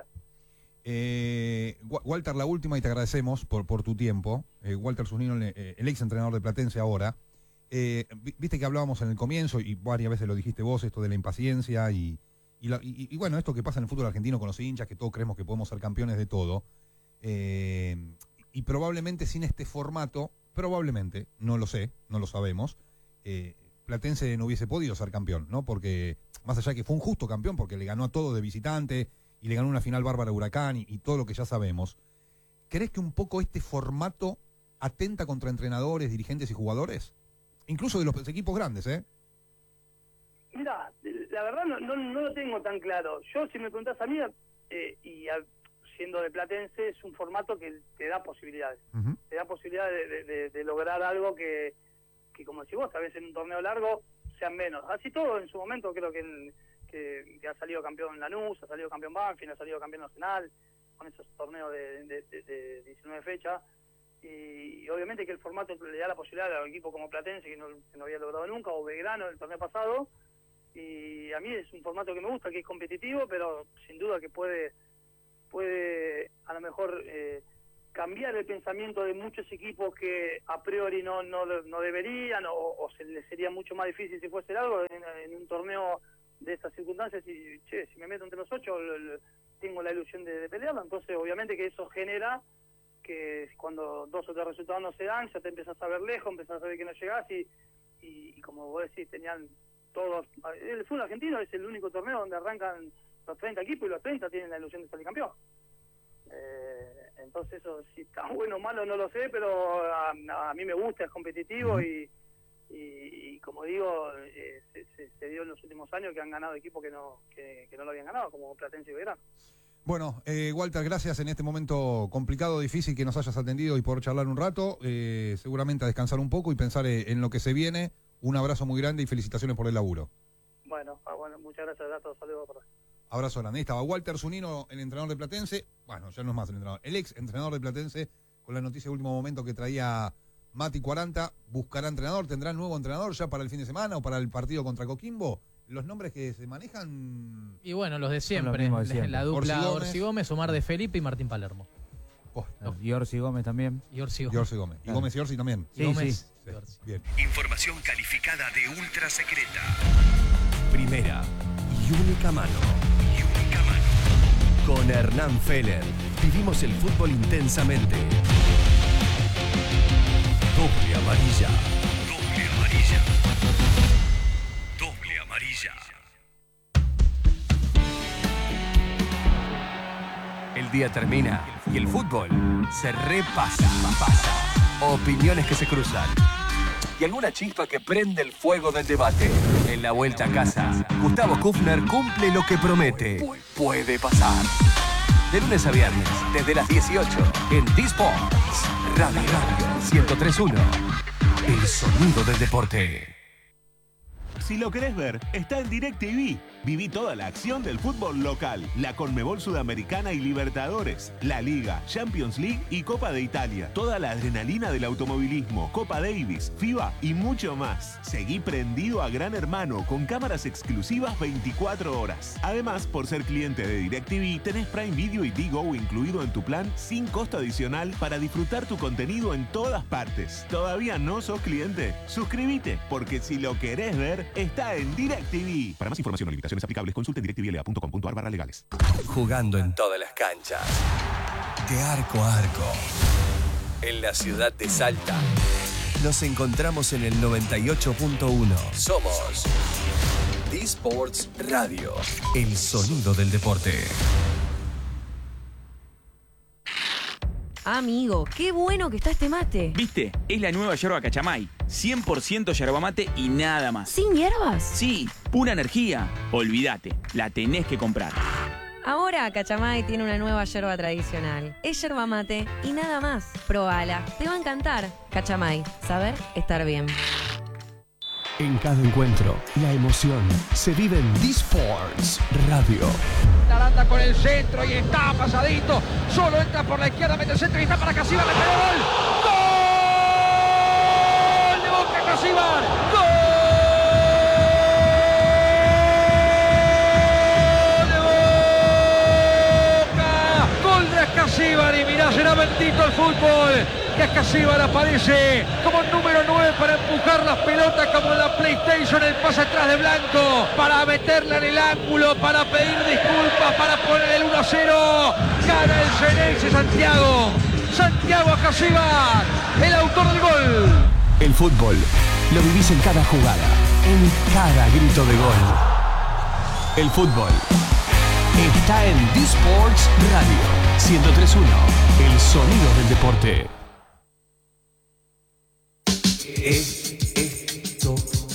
Eh, Walter, la última, y te agradecemos por, por tu tiempo. Eh, Walter Zunino, eh, el ex entrenador de Platense ahora. Eh, viste que hablábamos en el comienzo, y varias veces lo dijiste vos, esto de la impaciencia y, y, la, y, y bueno, esto que pasa en el fútbol argentino con los hinchas, que todos creemos que podemos ser campeones de todo. Eh, y probablemente sin este formato, probablemente, no lo sé, no lo sabemos, eh, Platense no hubiese podido ser campeón, ¿no? Porque más allá de que fue un justo campeón, porque le ganó a todo de visitante y le ganó una final bárbara a Huracán y, y todo lo que ya sabemos. ¿Crees que un poco este formato atenta contra entrenadores, dirigentes y jugadores? Incluso de los equipos grandes, ¿eh? Mira, la verdad no, no, no lo tengo tan claro. Yo, si me preguntás a mí, eh, y a, siendo de Platense, es un formato que te da posibilidades. Uh-huh. Te da posibilidad de, de, de, de lograr algo que, que, como decís vos, tal vez en un torneo largo sean menos. Así todo, en su momento, creo que, en, que, que ha salido campeón Lanús, ha salido campeón Banfield, ha salido campeón Nacional, con esos torneos de, de, de, de diecinueve fechas. Y, y obviamente que el formato le da la posibilidad a un equipo como Platense, que no, que no había logrado nunca, o Belgrano el torneo pasado. Y a mí es un formato que me gusta, que es competitivo, pero sin duda que puede puede a lo mejor eh, cambiar el pensamiento de muchos equipos que a priori no no, no deberían o, o se les sería mucho más difícil si fuese algo en, en un torneo de estas circunstancias y che, si me meto entre los ocho l- l- tengo la ilusión de, de pelearlo, entonces obviamente que eso genera que cuando dos o tres resultados no se dan, ya te empezás a ver lejos, empezás a ver que no llegás y, y, y como vos decís, tenían todos, el fútbol argentino es el único torneo donde arrancan los treinta equipos y los treinta tienen la ilusión de salir campeón. Eh, entonces eso, si está bueno o malo no lo sé, pero a, a mí me gusta, es competitivo uh-huh. y, y, y como digo, eh, se, se, se dio en los últimos años que han ganado equipos que no que, que no lo habían ganado, como Platense y Belgrano. Bueno, eh, Walter, gracias en este momento complicado, difícil que nos hayas atendido y por charlar un rato, eh, seguramente a descansar un poco y pensar en lo que se viene. Un abrazo muy grande y felicitaciones por el laburo. Bueno, ah, bueno muchas gracias a todos, saludos por ahí. Abrazo grande. Ahí estaba Walter Zunino, el entrenador de Platense. Bueno, ya no es más el entrenador. El ex entrenador de Platense, con la noticia de último momento que traía Mati cuarenta. ¿Buscará entrenador? ¿Tendrá nuevo entrenador ya para el fin de semana o para el partido contra Coquimbo? Los nombres que se manejan... Y bueno, los de siempre. Los de siempre. La dupla Orsi Gómez, Orsi Gómez, Omar de Felipe y Martín Palermo. Oh, no. Y Orsi Gómez también. Y Orsi Gómez. Y Orsi Gómez. Claro. Y Gómez y Orsi también. Sí, y Gómez, sí. sí. sí. Bien. Información calificada de ultra secreta. Primera y única mano. Y única mano. Con Hernán Feller. Vivimos el fútbol intensamente. Doble amarilla. Doble amarilla. Doble amarilla. El día termina y el fútbol se repasa. Pasa. Opiniones que se cruzan. Y alguna chispa que prende el fuego del debate. En la vuelta a casa, Gustavo Kufner cumple lo que promete. Puede pasar. De lunes a viernes, desde las dieciocho, en D-Sports. Radio Radio ciento tres punto uno. El sonido del deporte. Si lo querés ver, está en DirecTV. Viví toda la acción del fútbol local, la Conmebol Sudamericana y Libertadores, la Liga, Champions League y Copa de Italia. Toda la adrenalina del automovilismo, Copa Davis, FIBA y mucho más. Seguí prendido a Gran Hermano con cámaras exclusivas veinticuatro horas. Además, por ser cliente de DirecTV, tenés Prime Video y Digo incluido en tu plan sin costo adicional para disfrutar tu contenido en todas partes. ¿Todavía no sos cliente? Suscríbete, porque si lo querés ver, está en DirecTV. Para más información o limitaciones aplicables, consulte directvla punto com punto ar barra legales. Jugando en todas las canchas. De arco a arco. En la ciudad de Salta. Nos encontramos en el noventa y ocho punto uno. Somos D-Sports Radio. El sonido del deporte. Amigo, qué bueno que está este mate. ¿Viste? Es la nueva yerba Cachamay. cien por ciento yerba mate y nada más. ¿Sin hierbas? Sí, pura energía. Olvídate, la tenés que comprar. Ahora Cachamay tiene una nueva yerba tradicional. Es yerba mate y nada más. Probala, te va a encantar. Cachamay, saber estar bien. En cada encuentro, la emoción se vive en D-Sports Radio. Aranda con el centro y está pasadito. Solo entra por la izquierda, mete el centro y está para Casíbar. Le pegó gol. ¡Gol! De Boca Casíbar. ¡Gol! De Boca. Gol de Casíbar y mirá, será bendito el fútbol. Que Casíbar aparece como número nueve para empujar las pelotas como en la PlayStation, el pase atrás de Blanco, para meterla en el ángulo, para pedir disculpas, para poner el uno a cero. Gana el Xeneize Santiago. Santiago Casíbar, el autor del gol. El fútbol lo vivís en cada jugada, en cada grito de gol. El fútbol está en D-Sports Radio ciento tres punto uno, el sonido del deporte. Esto,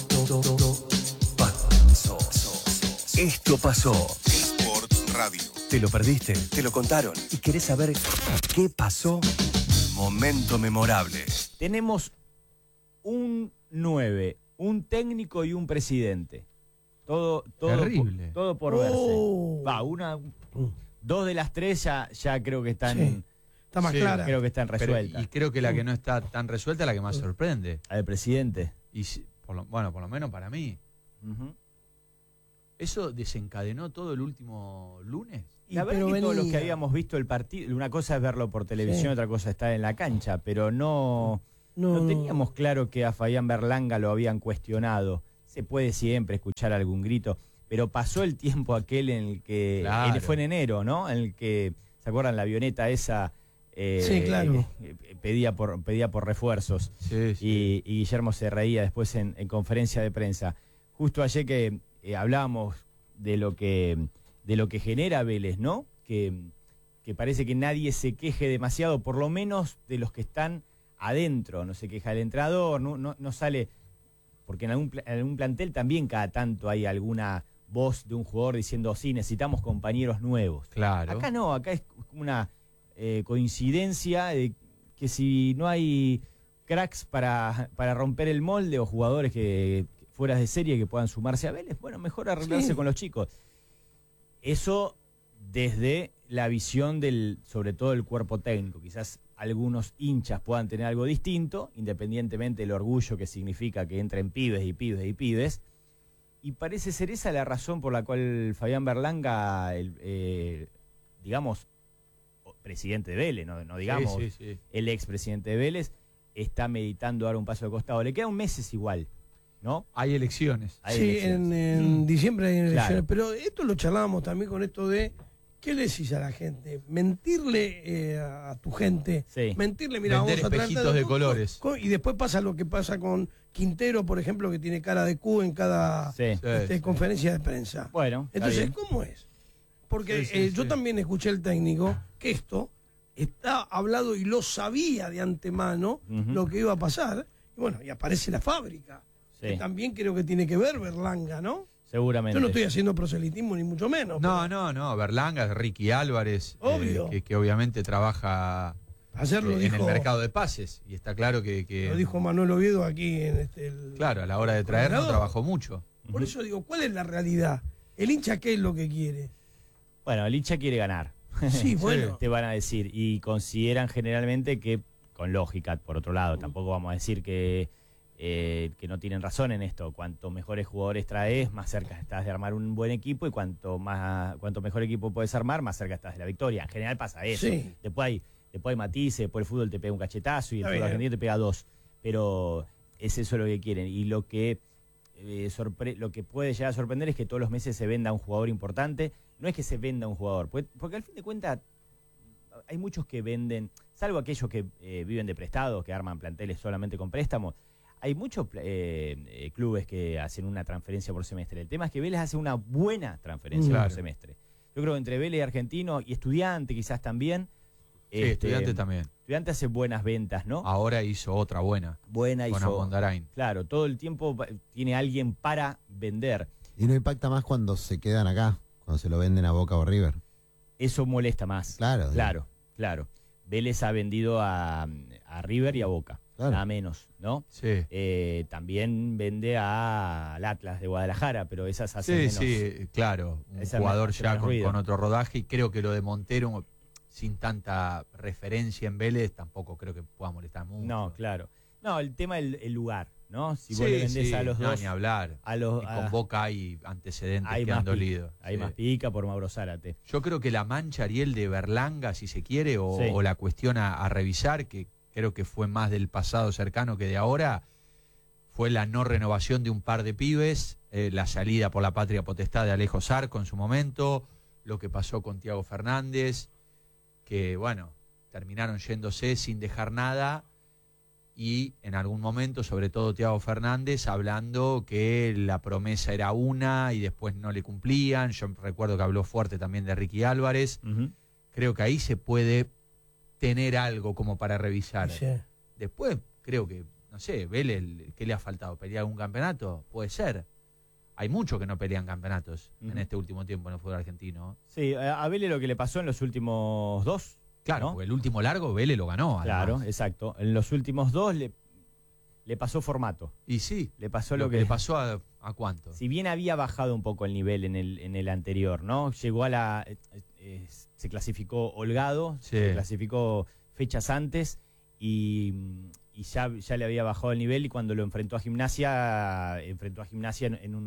pasó. Esto pasó. Sports Radio. ¿Te lo perdiste? ¿Te lo contaron? ¿Y querés saber qué pasó? Momento memorable. Tenemos un nueve, un técnico y un presidente. Todo, todo, Terrible. Por, todo por Oh. verse. Va, una, dos de las tres ya, ya creo que están. Sí. Está más Sí, clara. Creo que están Pero- resueltas. y creo que la que no está tan resuelta es la que más sorprende. Al presidente. Y si- por lo- bueno, por lo menos para mí. Uh-huh. ¿Eso desencadenó todo el último lunes? La verdad que todos los que habíamos visto el partido, una cosa es verlo por televisión, sí. Otra cosa es estar en la cancha, pero no, no, no teníamos claro que a Fabián Berlanga lo habían cuestionado. Se puede siempre escuchar algún grito, pero pasó el tiempo aquel en el que, Claro. él fue en enero, ¿no? En el que, ¿se acuerdan? La avioneta esa eh, Sí, claro. eh, pedía por pedía por refuerzos. Sí, sí. Y, y Guillermo se reía después en, en conferencia de prensa. Justo ayer que eh, hablábamos de lo que de lo que genera Vélez, ¿no? Que, que parece que nadie se queje demasiado, por lo menos de los que están adentro. No se queja el entrenador, no, no, no sale, porque en algún, pla- en algún plantel también cada tanto hay alguna voz de un jugador diciendo, sí, necesitamos compañeros nuevos. Claro. Acá no, acá es como una eh, coincidencia de que si no hay cracks para, para romper el molde o jugadores que, que fuera de serie que puedan sumarse a Vélez, bueno, mejor arreglarse Sí. con los chicos. Eso desde la visión del, sobre todo del cuerpo técnico. Quizás algunos hinchas puedan tener algo distinto, independientemente del orgullo que significa que entren pibes y pibes y pibes. Y parece ser esa la razón por la cual Fabián Berlanga, el, eh, digamos, presidente de Vélez, no, no digamos Sí, sí, sí. el expresidente de Vélez, está meditando dar un paso de costado. Le queda un mes igual, ¿no? Hay elecciones. Hay Sí, elecciones. en, en diciembre hay elecciones. Claro. Pero esto lo charlábamos también con esto de, ¿qué le decís a la gente? Mentirle eh, a tu gente. Sí. Mentirle, mira, Vender vamos a traer espejitos tal- de colores. con- y después pasa lo que pasa con Quintero, por ejemplo, que tiene cara de Q en cada Sí. este, Sí. conferencia de prensa. Bueno, está Entonces, bien. ¿cómo es? Porque Sí, sí, eh, sí. yo también escuché al técnico que esto está hablado y lo sabía de antemano Ujú. lo que iba a pasar. Y bueno, y aparece la fábrica. Sí. Que también creo que tiene que ver Berlanga, ¿no? Seguramente. Yo no estoy haciendo proselitismo ni mucho menos. No, no, no. Berlanga, Ricky Álvarez, eh, Obvio. que, que obviamente trabaja Ayer lo eh, en dijo, el mercado de pases. Y está claro que, que- lo dijo Manuel Oviedo aquí en este. el- claro, a la hora de traernos Coordinador. trabajó mucho. Por eso digo, ¿cuál es la realidad? ¿El hincha qué es lo que quiere? Bueno, el hincha quiere ganar. Sí, bueno. Te van a decir. Y consideran generalmente que, con lógica, por otro lado, tampoco vamos a decir que, eh, que no tienen razón en esto. Cuanto mejores jugadores traes, más cerca estás de armar un buen equipo. Y cuanto más cuanto mejor equipo puedes armar, más cerca estás de la victoria. En general pasa eso. Sí. Después hay, después hay matices, después el fútbol te pega un cachetazo y el Está fútbol bien. argentino te pega dos. Pero es eso lo que quieren. Y lo que eh, sorpre- lo que puede llegar a sorprender es que todos los meses se venda un jugador importante. No es que se venda un jugador, porque, porque al fin de cuentas hay muchos que venden, salvo aquellos que eh, viven de prestados, que arman planteles solamente con préstamos. Hay muchos eh, eh, clubes que hacen una transferencia por semestre. El tema es que Vélez hace una buena transferencia Claro. por semestre. Yo creo que entre Vélez y Argentino, y Estudiante quizás también. Sí, este, Estudiante también. Estudiante hace buenas ventas, ¿no? Ahora hizo otra buena. Buena Con hizo. Amondarain. Claro, todo el tiempo va- tiene alguien para vender. Y no impacta más cuando se quedan acá, cuando se lo venden a Boca o River. Eso molesta más. Claro. Claro, claro. Vélez ha vendido a, a River y a Boca. Claro. Nada menos, ¿no? Sí. Eh, también vende a- al Atlas de Guadalajara, pero esas hacen Sí, menos. sí, claro. Un Esa jugador hace ya menos con, ruido. con otro rodaje. Y creo que lo de Montero, sin tanta referencia en Vélez, tampoco creo que pueda molestar mucho. No, claro. No, el tema del el lugar, ¿no? Si vos Sí, le vendés sí, a los no, dos. ni hablar. A los, Y a- con Boca hay antecedentes hay que más han pica, dolido. Hay Sí. más pica por Mauro Zárate. Yo creo que la mancha, Ariel, de Berlanga, si se quiere, o, Sí. o la cuestión a, a revisar, que creo que fue más del pasado cercano que de ahora, fue la no renovación de un par de pibes, eh, la salida por la patria potestad de Alejo Zarco en su momento, lo que pasó con Tiago Fernández, que, bueno, terminaron yéndose sin dejar nada, y en algún momento, sobre todo Tiago Fernández, hablando que la promesa era una y después no le cumplían. Yo recuerdo que habló fuerte también de Ricky Álvarez. Ujú. Creo que ahí se puede tener algo como para revisar. Sí. Después, creo que, no sé, Vélez, ¿qué le ha faltado? ¿Pelear algún campeonato? Puede ser. Hay muchos que no pelean campeonatos Ujú. en este último tiempo en el fútbol argentino. Sí, a a Vélez lo que le pasó en los últimos dos. Claro, ¿no? porque el último largo Vélez lo ganó. Claro, además. exacto. En los últimos dos le, le pasó formato. Y sí, Le pasó lo lo que que le pasó a, a cuánto. Si bien había bajado un poco el nivel en el, en el anterior, ¿no? Llegó a la. eh, eh, se clasificó holgado, Sí. se clasificó fechas antes y, y ya, ya le había bajado el nivel. Y cuando lo enfrentó a Gimnasia, enfrentó a Gimnasia en, en un,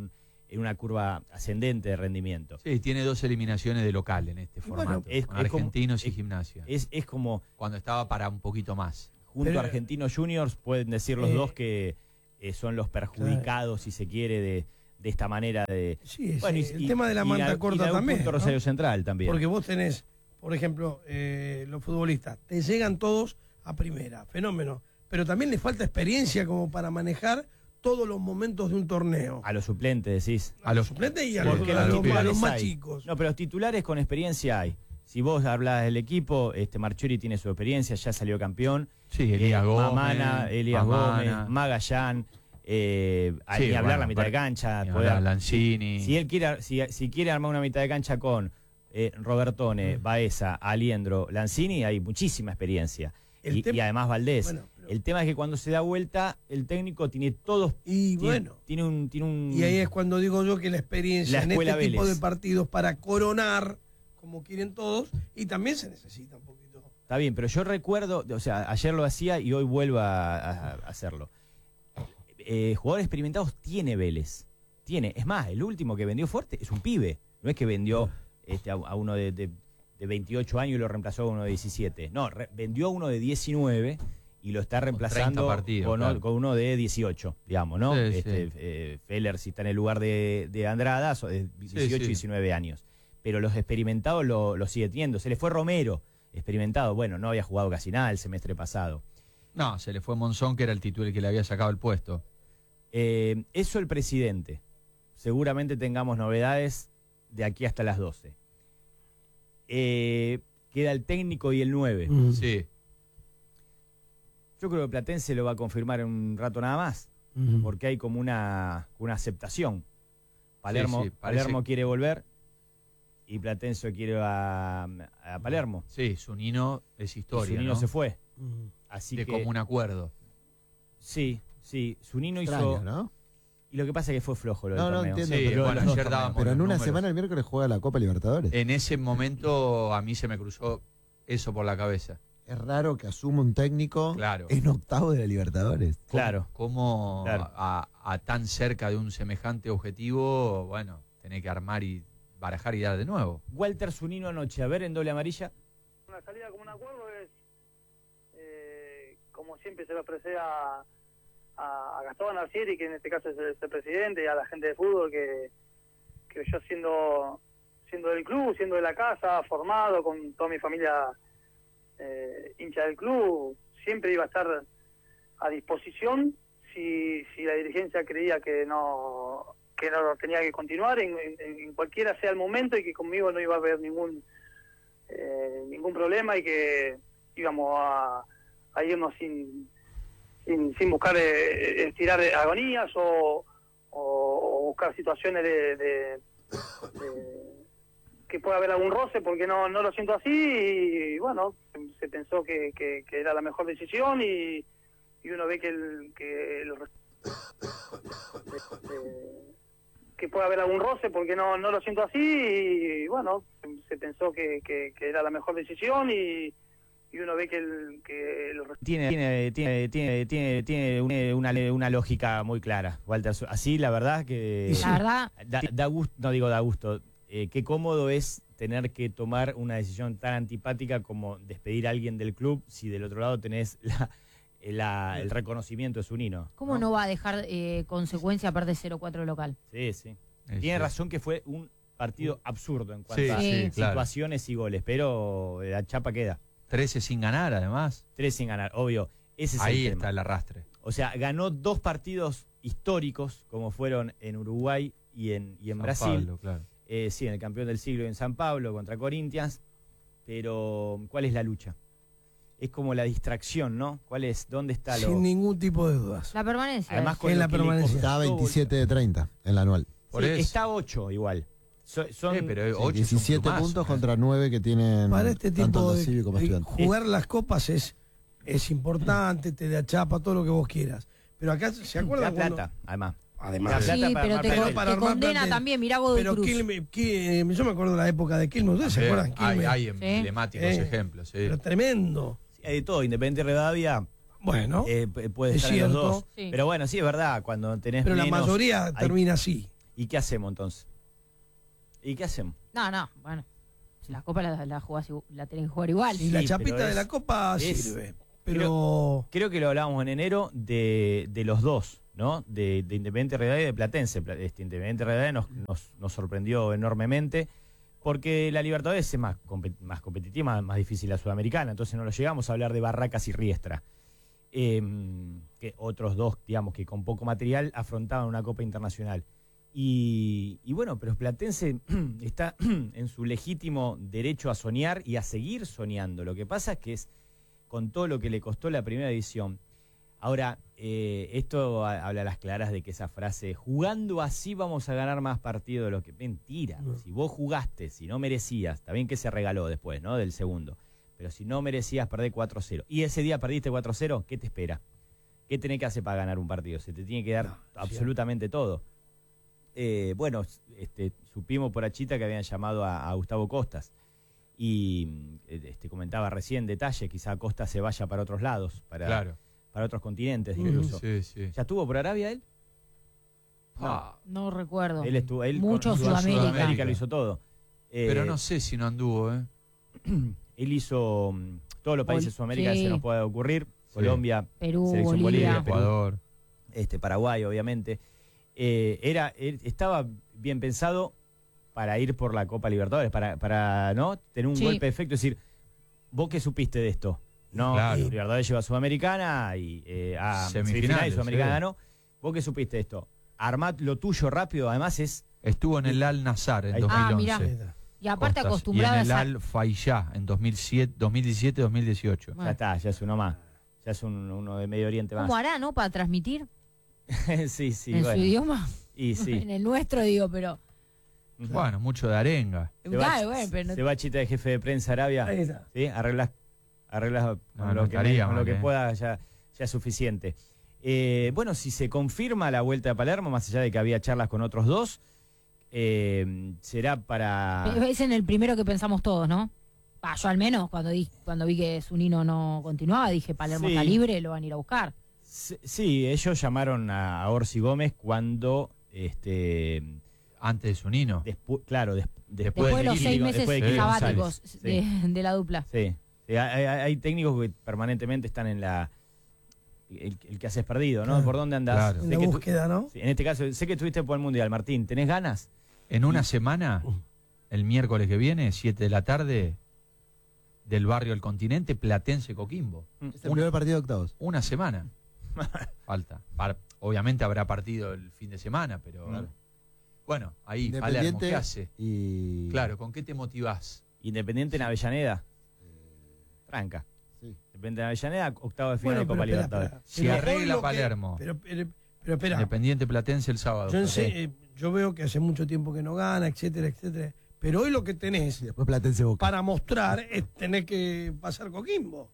en una curva ascendente de rendimiento. Sí, tiene dos eliminaciones de local en este Bueno, formato, es- con es como- Argentinos y es- Gimnasia. Es, es como... Cuando estaba para un poquito más. Junto Pero- a Argentinos Juniors pueden decir los Eh, dos que eh, son los perjudicados, si se quiere, de, de esta manera de... Sí, es, Bueno, y- el y- tema de la y manta y corta de algún también. punto ¿no? Rosario Central también. Porque vos tenés, por ejemplo, eh, los futbolistas, te llegan todos a primera, fenómeno. Pero también les falta experiencia como para manejar todos los momentos de un torneo. A los suplentes, decís. A los suplentes y a los, Porque a los- titulares a los más hay. chicos. No, pero los titulares con experiencia hay. Si vos hablas del equipo, este Marchiori tiene su experiencia, ya salió campeón. Sí, Elías Gómez, Mamana, Elías Mamana. Gómez, Magallán, eh, a- Sí, ni hablar bueno, la mitad de pero- cancha. ni poder- hablar, Lanzini. Si, si él quiere, si, si quiere armar una mitad de cancha con eh, Robertone, Baeza, Aliendro, Lanzini, hay muchísima experiencia. El Y, tem- y además Valdés. Bueno, El tema es que cuando se da vuelta, el técnico tiene todos. Y tiene, bueno. tiene un, tiene un. Y ahí es cuando digo yo que la experiencia La en escuela este tipo Vélez. de partidos para coronar, como quieren todos, y también se necesita un poquito. Está bien, pero yo recuerdo, o sea, ayer lo hacía y hoy vuelvo a, a- a hacerlo. Eh, jugadores experimentados tiene Vélez. Tiene. Es más, el último que vendió fuerte es un pibe. No es que vendió este, a, a uno de, de- de veintiocho años y lo reemplazó a uno de diecisiete. No, re- vendió a uno de diecinueve y lo está reemplazando partidos, con, o- claro. con uno de dieciocho, digamos, ¿no? Sí, este, sí. eh, Feller, si está en el lugar de, de Andrada, so- de dieciocho, sí. diecinueve años. Pero los experimentados lo, lo sigue teniendo. Se le fue Romero, experimentado. Bueno, no había jugado casi nada el semestre pasado. No, se le fue Monzón, que era el titular que le había sacado el puesto. Eh, eso el presidente. Seguramente tengamos novedades de aquí hasta las doce. Eh, queda el técnico y el nueve. Sí. Yo creo que Platense lo va a confirmar en un rato nada más, porque hay como una, una aceptación. Palermo, Sí, sí, parece- Palermo quiere volver y Platense quiere a, a Palermo. Sí, Zunino es historia, Zunino ¿no? se fue. Así de que, común acuerdo. Sí, sí. Zunino Extraño, hizo. ¿no? Y lo que pasa es que fue flojo lo del No, no torneo. entiendo. Sí, pero, bueno, no, ayer dábamos pero en los una números. semana el miércoles juega la Copa Libertadores. En ese momento a mí se me cruzó eso por la cabeza. Es raro que asuma un técnico Claro. en octavo de la Libertadores. ¿Cómo- Claro. Cómo Claro. A, a tan cerca de un semejante objetivo, bueno, tenés que armar y barajar y dar de nuevo. Walter Zunino anoche, a ver en doble amarilla. Una salida como un acuerdo es, eh, como siempre se lo ofrece a, a, a Gastón Arcieri, que en este caso es el, es el presidente, y a la gente de fútbol, que, que yo siendo, siendo del club, siendo de la casa, formado, con toda mi familia eh, hincha del club, siempre iba a estar a disposición si, si la dirigencia creía que no que no tenía que continuar en, en, en cualquiera sea el momento y que conmigo no iba a haber ningún eh, ningún problema y que íbamos a, a irnos sin, sin sin buscar eh, estirar agonías o, o, o buscar situaciones de, de- de- que pueda haber algún roce, porque no no lo siento así y bueno, se, se pensó que, que, que era la mejor decisión y, y uno ve que el que el, eh, que pueda haber algún roce, porque no no lo siento así y bueno, se, se pensó que, que, que era la mejor decisión y, y uno ve que el que el Tiene, tiene, tiene, tiene, tiene, tiene una, una, una lógica muy clara, Walter. Así, la verdad que. La verdad. Da, da gusto, no digo da gusto. Eh, qué cómodo es tener que tomar una decisión tan antipática como despedir a alguien del club si del otro lado tenés la, la- el reconocimiento de Zunino. ¿Cómo no va a dejar eh, consecuencia aparte de cero cuatro local? Sí, sí. Es Tiene sí. razón que fue un partido absurdo en cuanto Sí, a sí, claro. situaciones y goles, pero la chapa queda. trece sin ganar, además. Tres sin ganar, obvio. Ese es Ahí el está tema. el arrastre. O sea, ganó dos partidos históricos, como fueron en Uruguay y en, y en San Brasil. Pablo, claro. Eh, sí, en el campeón del siglo en San Pablo contra Corinthians. Pero, ¿cuál es la lucha? Es como la distracción, ¿no? ¿Cuál es? ¿Dónde está lo...? Sin ningún tipo de dudas. La permanencia. Además, es. con Es lo la que le permanencia. costó Está volver. veintisiete de treinta en la anual. Por Sí, eso. está a ocho igual. So- son, Sí, pero Sí, ocho es un diecisiete plumazo, puntos ¿eh? contra nueve que tienen Para este tanto tipo el de Cívico como eh, Estudiantes. jugar las copas es es importante, te da chapa, todo lo que vos quieras. Pero acá se da acuerdan cuando plata, además. además Da de- plata Sí, para pero armar te, plantel. con- para te armar condena plantel. también, mirá Godoy pero Cruz. Quilmes- Qui- yo me acuerdo de la época de Quilmes, ¿ustedes se Eh, acuerdan? hay, Quilmes. hay emblemáticos Eh, ejemplos, sí. Pero tremendo. Sí, hay de todo. Independiente Rivadavia Bueno, eh, p- puede es estar en los cierto. dos. Sí. Pero bueno, sí, es verdad. Cuando tenés pero la menos, mayoría hay- termina así. ¿Y qué hacemos entonces? ¿Y qué hacemos? No, no, bueno. Si la Copa la, la, jugás, la tenés que jugar igual. Y la Sí, chapita pero de es- la Copa es- sirve. Creo, Pero. creo que lo hablábamos en enero de, de los dos, ¿no? De, de Independiente Rivadavia y de Platense. Pla- Este Independiente Rivadavia nos, nos, nos sorprendió enormemente porque la Libertadores es más, compe- más competitiva, más, más difícil la Sudamericana. Entonces no lo llegamos a hablar de Barracas y Riestra. Eh, que otros dos, digamos, que con poco material afrontaban una Copa Internacional. Y, y bueno, pero Platense está en su legítimo derecho a soñar y a seguir soñando. Lo que pasa es que es con todo lo que le costó la primera edición. Ahora, eh, esto a- habla a las claras de que esa frase, jugando así vamos a ganar más partidos de lo que... Mentira. No. Si vos jugaste, si no merecías, está bien que se regaló después, ¿no? Del segundo. Pero si no merecías perder cuatro cero. Y ese día perdiste cuatro cero, ¿qué te espera? ¿Qué tenés que hacer para ganar un partido? Se te tiene que dar No, absolutamente todo. Eh, bueno, este, supimos por Achita que habían llamado a, a Gustavo Costas. Y eh, este, comentaba recién detalle, quizá Costa se vaya para otros lados, para, Claro. para otros continentes Mm, incluso. sí, sí. ¿Ya estuvo por Arabia él? Ah, No recuerdo. Él estuvo, él Mucho con Sudamérica. Sudamérica lo hizo todo. Eh, Pero no sé si no anduvo, ¿eh? Él hizo mm, todos los países de Bol- Sudamérica que sí. se nos puede ocurrir. Sí. Colombia, Perú, selección Bolivia. Bolivia, Perú, Ecuador. este, Paraguay, obviamente. Eh, era, él estaba bien pensado para ir por la Copa Libertadores, para, para ¿no? tener un Sí. golpe de efecto. Es decir, ¿vos qué supiste de esto? No, Claro. Libertadores lleva a Sudamericana y eh, a Semifinales, semifinales, Sudamericana sí. ganó. ¿Vos qué supiste de esto? Armad lo tuyo rápido, además es... Estuvo en el Al Nazar en Ahí- Ah, dos mil mirá. once. Y aparte Costas. acostumbrado Y a en el esa- Al Fayá en dos mil siete, dos mil diecisiete, dos mil dieciocho. Ya está, ya es uno más. Ya es un- uno de Medio Oriente más. ¿Cómo hará, no? Para transmitir sí, sí, en bueno. su idioma. Y En sí. el nuestro, digo, pero. Bueno, mucho de arenga. Se va, Claro, bueno, pero no- se va Chita de jefe de prensa Arabia. Ahí está. ¿Sí? Arreglas, arreglas con No, lo no que, estaría con lo mal, que eh. pueda, ya, ya es suficiente. Eh, bueno, si se confirma la vuelta de Palermo, más allá de que había charlas con otros dos, eh, será para... Es en el primero que pensamos todos, ¿no? Ah, yo al menos, cuando, di, cuando vi que Zunino no continuaba, dije Palermo Sí. está libre, lo van a ir a buscar. Sí, sí, ellos llamaron a, a Orsi Gómez cuando... este Antes de Zunino. Despu- claro, des- después, Después de los Kili- seis meses después de Kili sabáticos González. de, Sí. de la dupla. Sí, Sí, hay, hay- hay técnicos que permanentemente están en la... El, el que haces perdido, ¿no? Claro. ¿Por dónde andás? Claro. En Sé la que tú- búsqueda, ¿no? sí, en este caso, sé que estuviste por el Mundial, Martín. ¿Tenés ganas? En una semana, el miércoles que viene, siete de la tarde, del barrio El Continente, Platense Coquimbo. Es el primer partido de octavos. Una semana. Falta. Para- obviamente habrá partido el fin de semana, pero... Claro. Bueno, ahí, Palermo, Independiente ¿qué hace? y... Claro, ¿con qué te motivás? Independiente en Avellaneda. Franca. Sí. Independiente en Avellaneda, octavo de final Bueno, de Copa pero espera, Libertadores. espera. Si Pero arregla hoy lo que- Palermo. Pero, pero, pero espera, Independiente Platense el sábado. yo, en Sí. se- eh, yo veo que hace mucho tiempo que no gana, etcétera, etcétera. Pero hoy lo que tenés Y después Platense Boca. para mostrar es tener que pasar Coquimbo.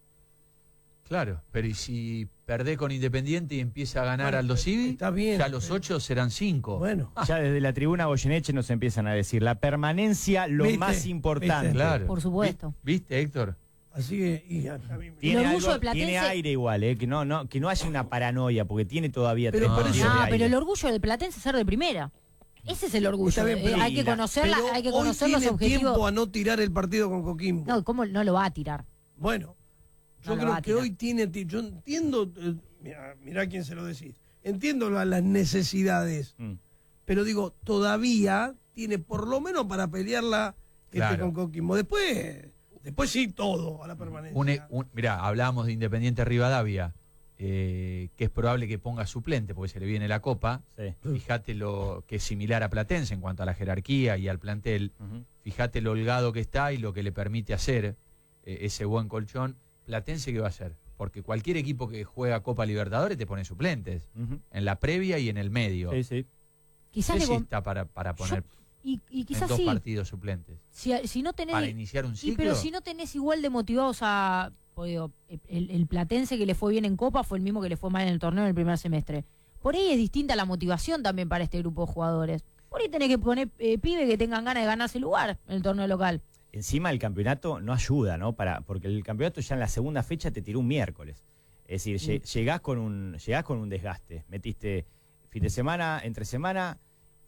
Claro, pero ¿y si perdés con Independiente y empieza a ganar Bueno, Aldo Civi? está bien, Ya los pero- ocho serán cinco. Bueno, Ya desde la tribuna Goyeneche nos empiezan a decir la permanencia lo ¿Viste? más importante. ¿Viste? Claro. Por supuesto. ¿Viste, Héctor? así que. Y a, a mí me- Tiene, El orgullo algo- de Platense- tiene aire igual, eh, que no, no, que no haya una paranoia, porque tiene todavía Pero tres por partidos eso- de Ah, aire. pero el orgullo del Platense es ser de primera. Ese es el orgullo. Está bien, Eh, pero- hay que conocerla, pero hay que hoy conocer los tiene objetivos. tiempo a no tirar el partido con Coquimbo. No, ¿cómo no lo va a tirar? Bueno, yo No lo va creo a que tirar. hoy tiene. ti- Yo entiendo. eh, Mirá, mirá quién se lo decís. Entiendo la- las necesidades. Mm. Pero digo, todavía tiene por lo menos para pelearla este, Claro. con Coquimbo. Después, después sí todo a la permanencia. Un, un- mirá, hablábamos de Independiente Rivadavia, eh, que es probable que ponga suplente porque se le viene la Copa. Sí. Fíjate lo que es similar a Platense en cuanto a la jerarquía y al plantel. Ujú. Fíjate lo holgado que está y lo que le permite hacer eh, ese buen colchón. Platense, ¿qué va a hacer? Porque cualquier equipo que juega Copa Libertadores te pone suplentes. Ujú. En la previa y en el medio. Sí, sí. No Quizás sé le si con- está para, para poner y, y en quizás dos sí. partidos suplentes. Si, si no tenés Para iniciar un y, ciclo. pero si no tenés igual de motivados a pues digo, el, el Platense que le fue bien en Copa fue el mismo que le fue mal en el torneo en el primer semestre. Por ahí es distinta la motivación también para este grupo de jugadores. Por ahí tenés que poner eh, pibes que tengan ganas de ganarse el lugar en el torneo local. Encima el campeonato no ayuda, ¿no? Para, porque el campeonato ya en la segunda fecha te tiró un miércoles. Es decir, lle- llegás con un, llegás con un desgaste. Metiste fin de semana, entre semana,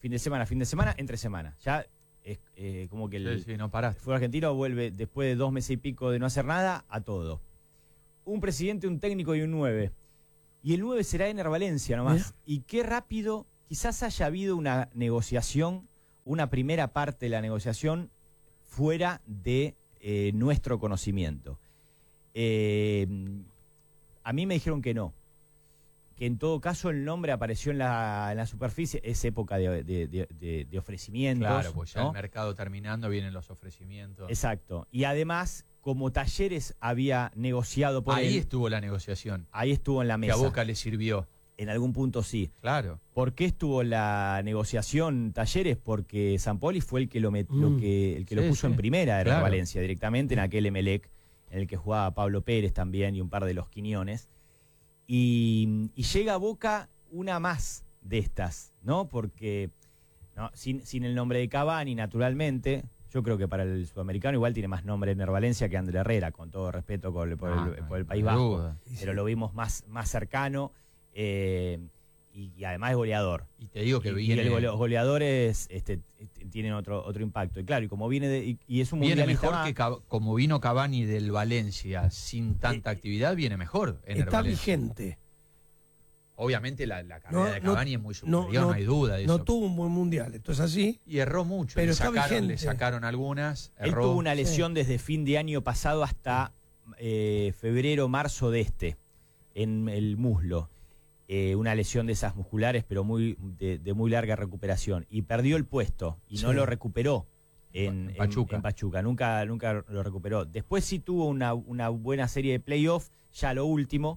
fin de semana, fin de semana, entre semana. Ya es eh, como que el, Sí, sí, no parás. el fútbol argentino vuelve después de dos meses y pico de no hacer nada a todo. Un presidente, un técnico y un nueve. Y el nueve será Ener Valencia nomás. Mira. Y qué rápido, quizás haya habido una negociación, una primera parte de la negociación fuera de eh, nuestro conocimiento. Eh, a mí me dijeron que no. Que en todo caso el nombre apareció en la, en la superficie, es época de, de, de, de, de ofrecimientos. Claro, pues ya ¿no? el mercado terminando, vienen los ofrecimientos. Exacto. Y además, como Talleres había negociado por Ahí él, estuvo la negociación. ahí estuvo en la Que mesa. a Boca le sirvió. En algún punto sí. Claro. ¿Por qué estuvo la negociación Talleres? Porque Sampaoli fue el que lo, met- Mm. lo que el que Sí, lo puso sí. en primera de Claro. Valencia directamente en aquel Emelec en el que jugaba Pablo Pérez también y un par de los Quiñones. Y, y llega a Boca una más de estas, ¿no? Porque no, sin, sin el nombre de Cavani, naturalmente, yo creo que para el sudamericano igual tiene más nombre Ener Valencia que Ander Herrera, con todo respeto por el, por Ah, el- no por el hay País Vasco. duda. Pero lo vimos más, más cercano eh, y, y además es goleador. Y te digo que Y- viene, y el gole- los goleadores este, t- tienen otro otro impacto. Y claro, y como viene de, y, y es un viene mundialista mejor más, que Cava- como vino Cavani del Valencia sin tanta actividad, viene mejor. Ener Está Valencia. vigente. Obviamente la, la carrera No, de no, Cavani es muy superior, no, no, hay duda de No eso. tuvo un buen mundial, esto es así. Y erró mucho. Pero le, está sacaron, vigente. le sacaron algunas. él Erró. tuvo una lesión desde fin de año pasado hasta eh, febrero, marzo de este, en el muslo. Eh, una lesión de esas musculares, pero muy de, de muy larga recuperación. Y perdió el puesto y no Sí. lo recuperó en, En Pachuca. en- en Pachuca. Nunca, nunca lo recuperó. Después sí tuvo una, una buena serie de playoffs, ya lo último.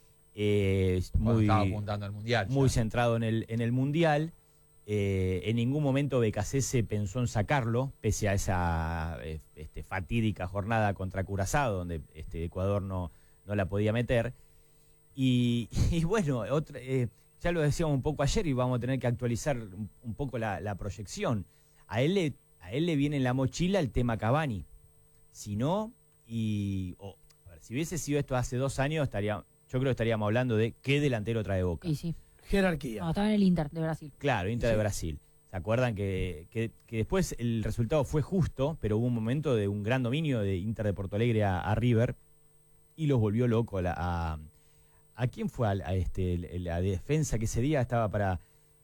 eh, Cuando muy, estaba apuntando al Mundial. muy ya. centrado en el, en el Mundial. Eh, en ningún momento Becasese pensó en sacarlo, pese a esa eh, este, fatídica jornada contra Curazao, donde este, Ecuador no, no la podía meter. Y, y bueno, otra, eh, ya lo decíamos un poco ayer y vamos a tener que actualizar un, un poco la, la proyección. A él, le, a él le viene en la mochila el tema Cavani. Si no, y o, a ver, si hubiese sido esto hace dos años, estaría, yo creo que estaríamos hablando de qué delantero trae Boca. Y sí. Jerarquía. No, estaba en el Inter de Brasil. Claro, Inter Sí. de Brasil. ¿Se acuerdan que, que, que después el resultado fue justo, pero hubo un momento de un gran dominio de Inter de Porto Alegre a, a River y los volvió loco la- a, a quién fue a, a este la defensa que ese día estaba para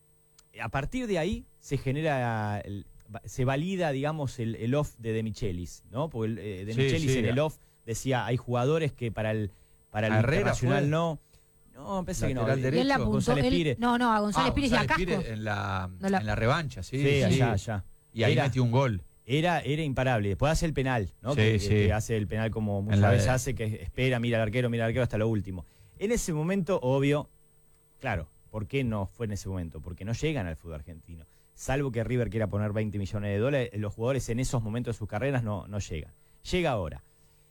a partir de ahí se genera el- se valida digamos el, el off de De Michelis, ¿no? Porque el, eh, De Sí, Michelis sí, en el a- off decía hay jugadores que para el para el ¿A Herrera internacional fue? no no pensé que no Lateral eh, derecho. Y él le apuntó. González él- Pires. no, no, a González Ah, Pires y a González Casco. Pires en la, No la- en la revancha, sí. Sí, sí. allá, allá. Y ahí Era- metió un gol. Era, era imparable. Después hace el penal, ¿no? Sí, que, sí. que hace el penal como muchas En la veces de- hace, que espera, mira al arquero, mira al arquero hasta lo último. En ese momento, obvio, claro, ¿por qué no fue en ese momento? Porque no llegan al fútbol argentino. Salvo que River quiera poner veinte millones de dólares, los jugadores en esos momentos de sus carreras no, no llegan. Llega ahora.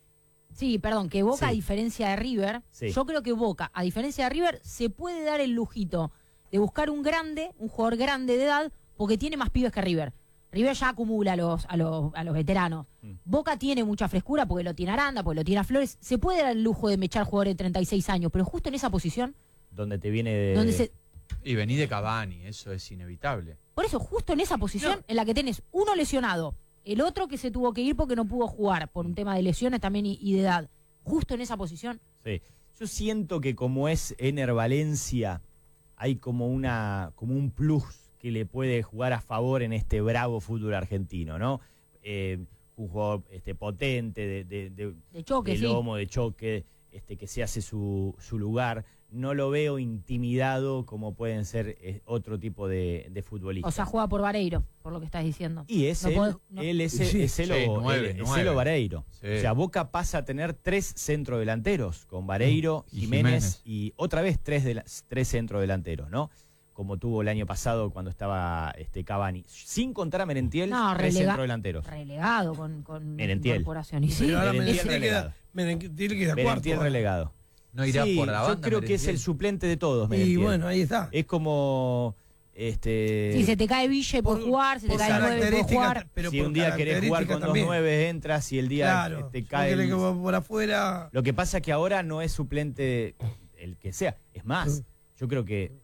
Sí, perdón, que Boca, Sí. a diferencia de River, Sí. yo creo que Boca, a diferencia de River, se puede dar el lujito de buscar un grande, un jugador grande de edad, porque tiene más pibes que River. River ya acumula a los, a los, a los veteranos. Mm. Boca tiene mucha frescura porque lo tiene Aranda, porque lo tiene a Flores. Se puede dar el lujo de mechar jugadores de treinta y seis años, pero justo en esa posición, Donde te viene de. donde se, Y vení de Cavani, eso es inevitable. por eso, justo en esa posición en la que tenés uno lesionado, el otro que se tuvo que ir porque no pudo jugar por un tema de lesiones también y, y de edad. Justo en esa posición. Sí. Yo siento que como es Ener Valencia, hay como una como un plus que le puede jugar a favor en este bravo fútbol argentino, ¿no? Eh, un jugador este, potente, de, de, de, De choque, de sí. lomo, de choque, este, que se hace su, su lugar. No lo veo intimidado como pueden ser eh, otro tipo de, de futbolistas. O sea, juega por Vareiro, por lo que estás diciendo. Y es No él, podés- no- él es, Sí, es Elo, sí, nueve, él- es nueve. Elo Vareiro. Sí. O sea, Boca pasa a tener tres centrodelanteros, con Vareiro, Y Jiménez, Jiménez. y otra vez tres, de tres centrodelanteros, ¿no? Como tuvo el año pasado cuando estaba este Cavani. Sin contar a Merentiel, No, tres relega- centrodelanteros. Relegado con, con Merentiel. incorporación. Y sí, Pero ahora Merentiel Merentiel relegado. queda, Merentiel queda cuarto. Merentiel relegado. No irá Sí, por la banda. yo creo que es Merentiel. el suplente de todos, Y Merentiel. bueno, ahí está. Es como... Este, si se te cae Ville por, por- jugar, se te por cae el nueve por características, jugar. pero si por un día querés jugar con dos características nueve, entras. Si el día Claro, te si cae... no querés el- que vos por afuera. Lo que pasa es que ahora no es suplente el que sea. Es más, yo creo que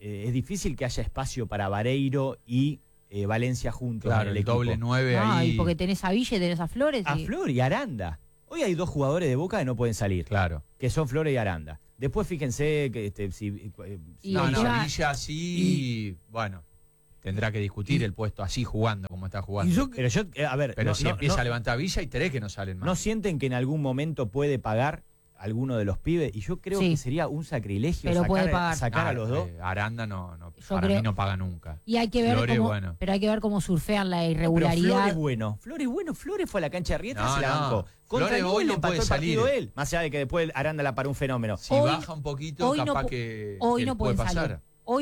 eh, es difícil que haya espacio para Vareiro y eh, Valencia juntos. Claro, en el, el equipo. doble nueve Ah, ahí. y porque tenés a Villa y tenés a Flores. A y- Flor y Aranda. Hoy hay dos jugadores de Boca que no pueden salir. Claro. Que son Flores y Aranda. Después fíjense que este, si, eh, si- No, no, Villa- Villa sí, bueno, tendrá que discutir el puesto así jugando como está jugando. Pero yo, eh, a ver, Pero no- si no- empieza no- a levantar Villa y tres que no salen más. ¿no sienten que en algún momento puede pagar alguno de los pibes? Y yo creo Sí. que sería un sacrilegio Pero sacar, puede pagar. sacar Ah, a los dos. eh, Aranda no, no Yo para creo- mí no paga nunca. Y hay que ver Flores, cómo, bueno. pero hay que ver cómo surfean la Pero irregularidad. Flores bueno. Flores bueno. Flores fue a la cancha de Riestra y No, se la no. bancó. Contra Flores Newell's hoy le no empató puede el partido salir. él. Más allá de que después Aranda la paró un fenómeno. Si baja un poquito, hoy no capaz pu- que, hoy que no puede pueden pasar. salir.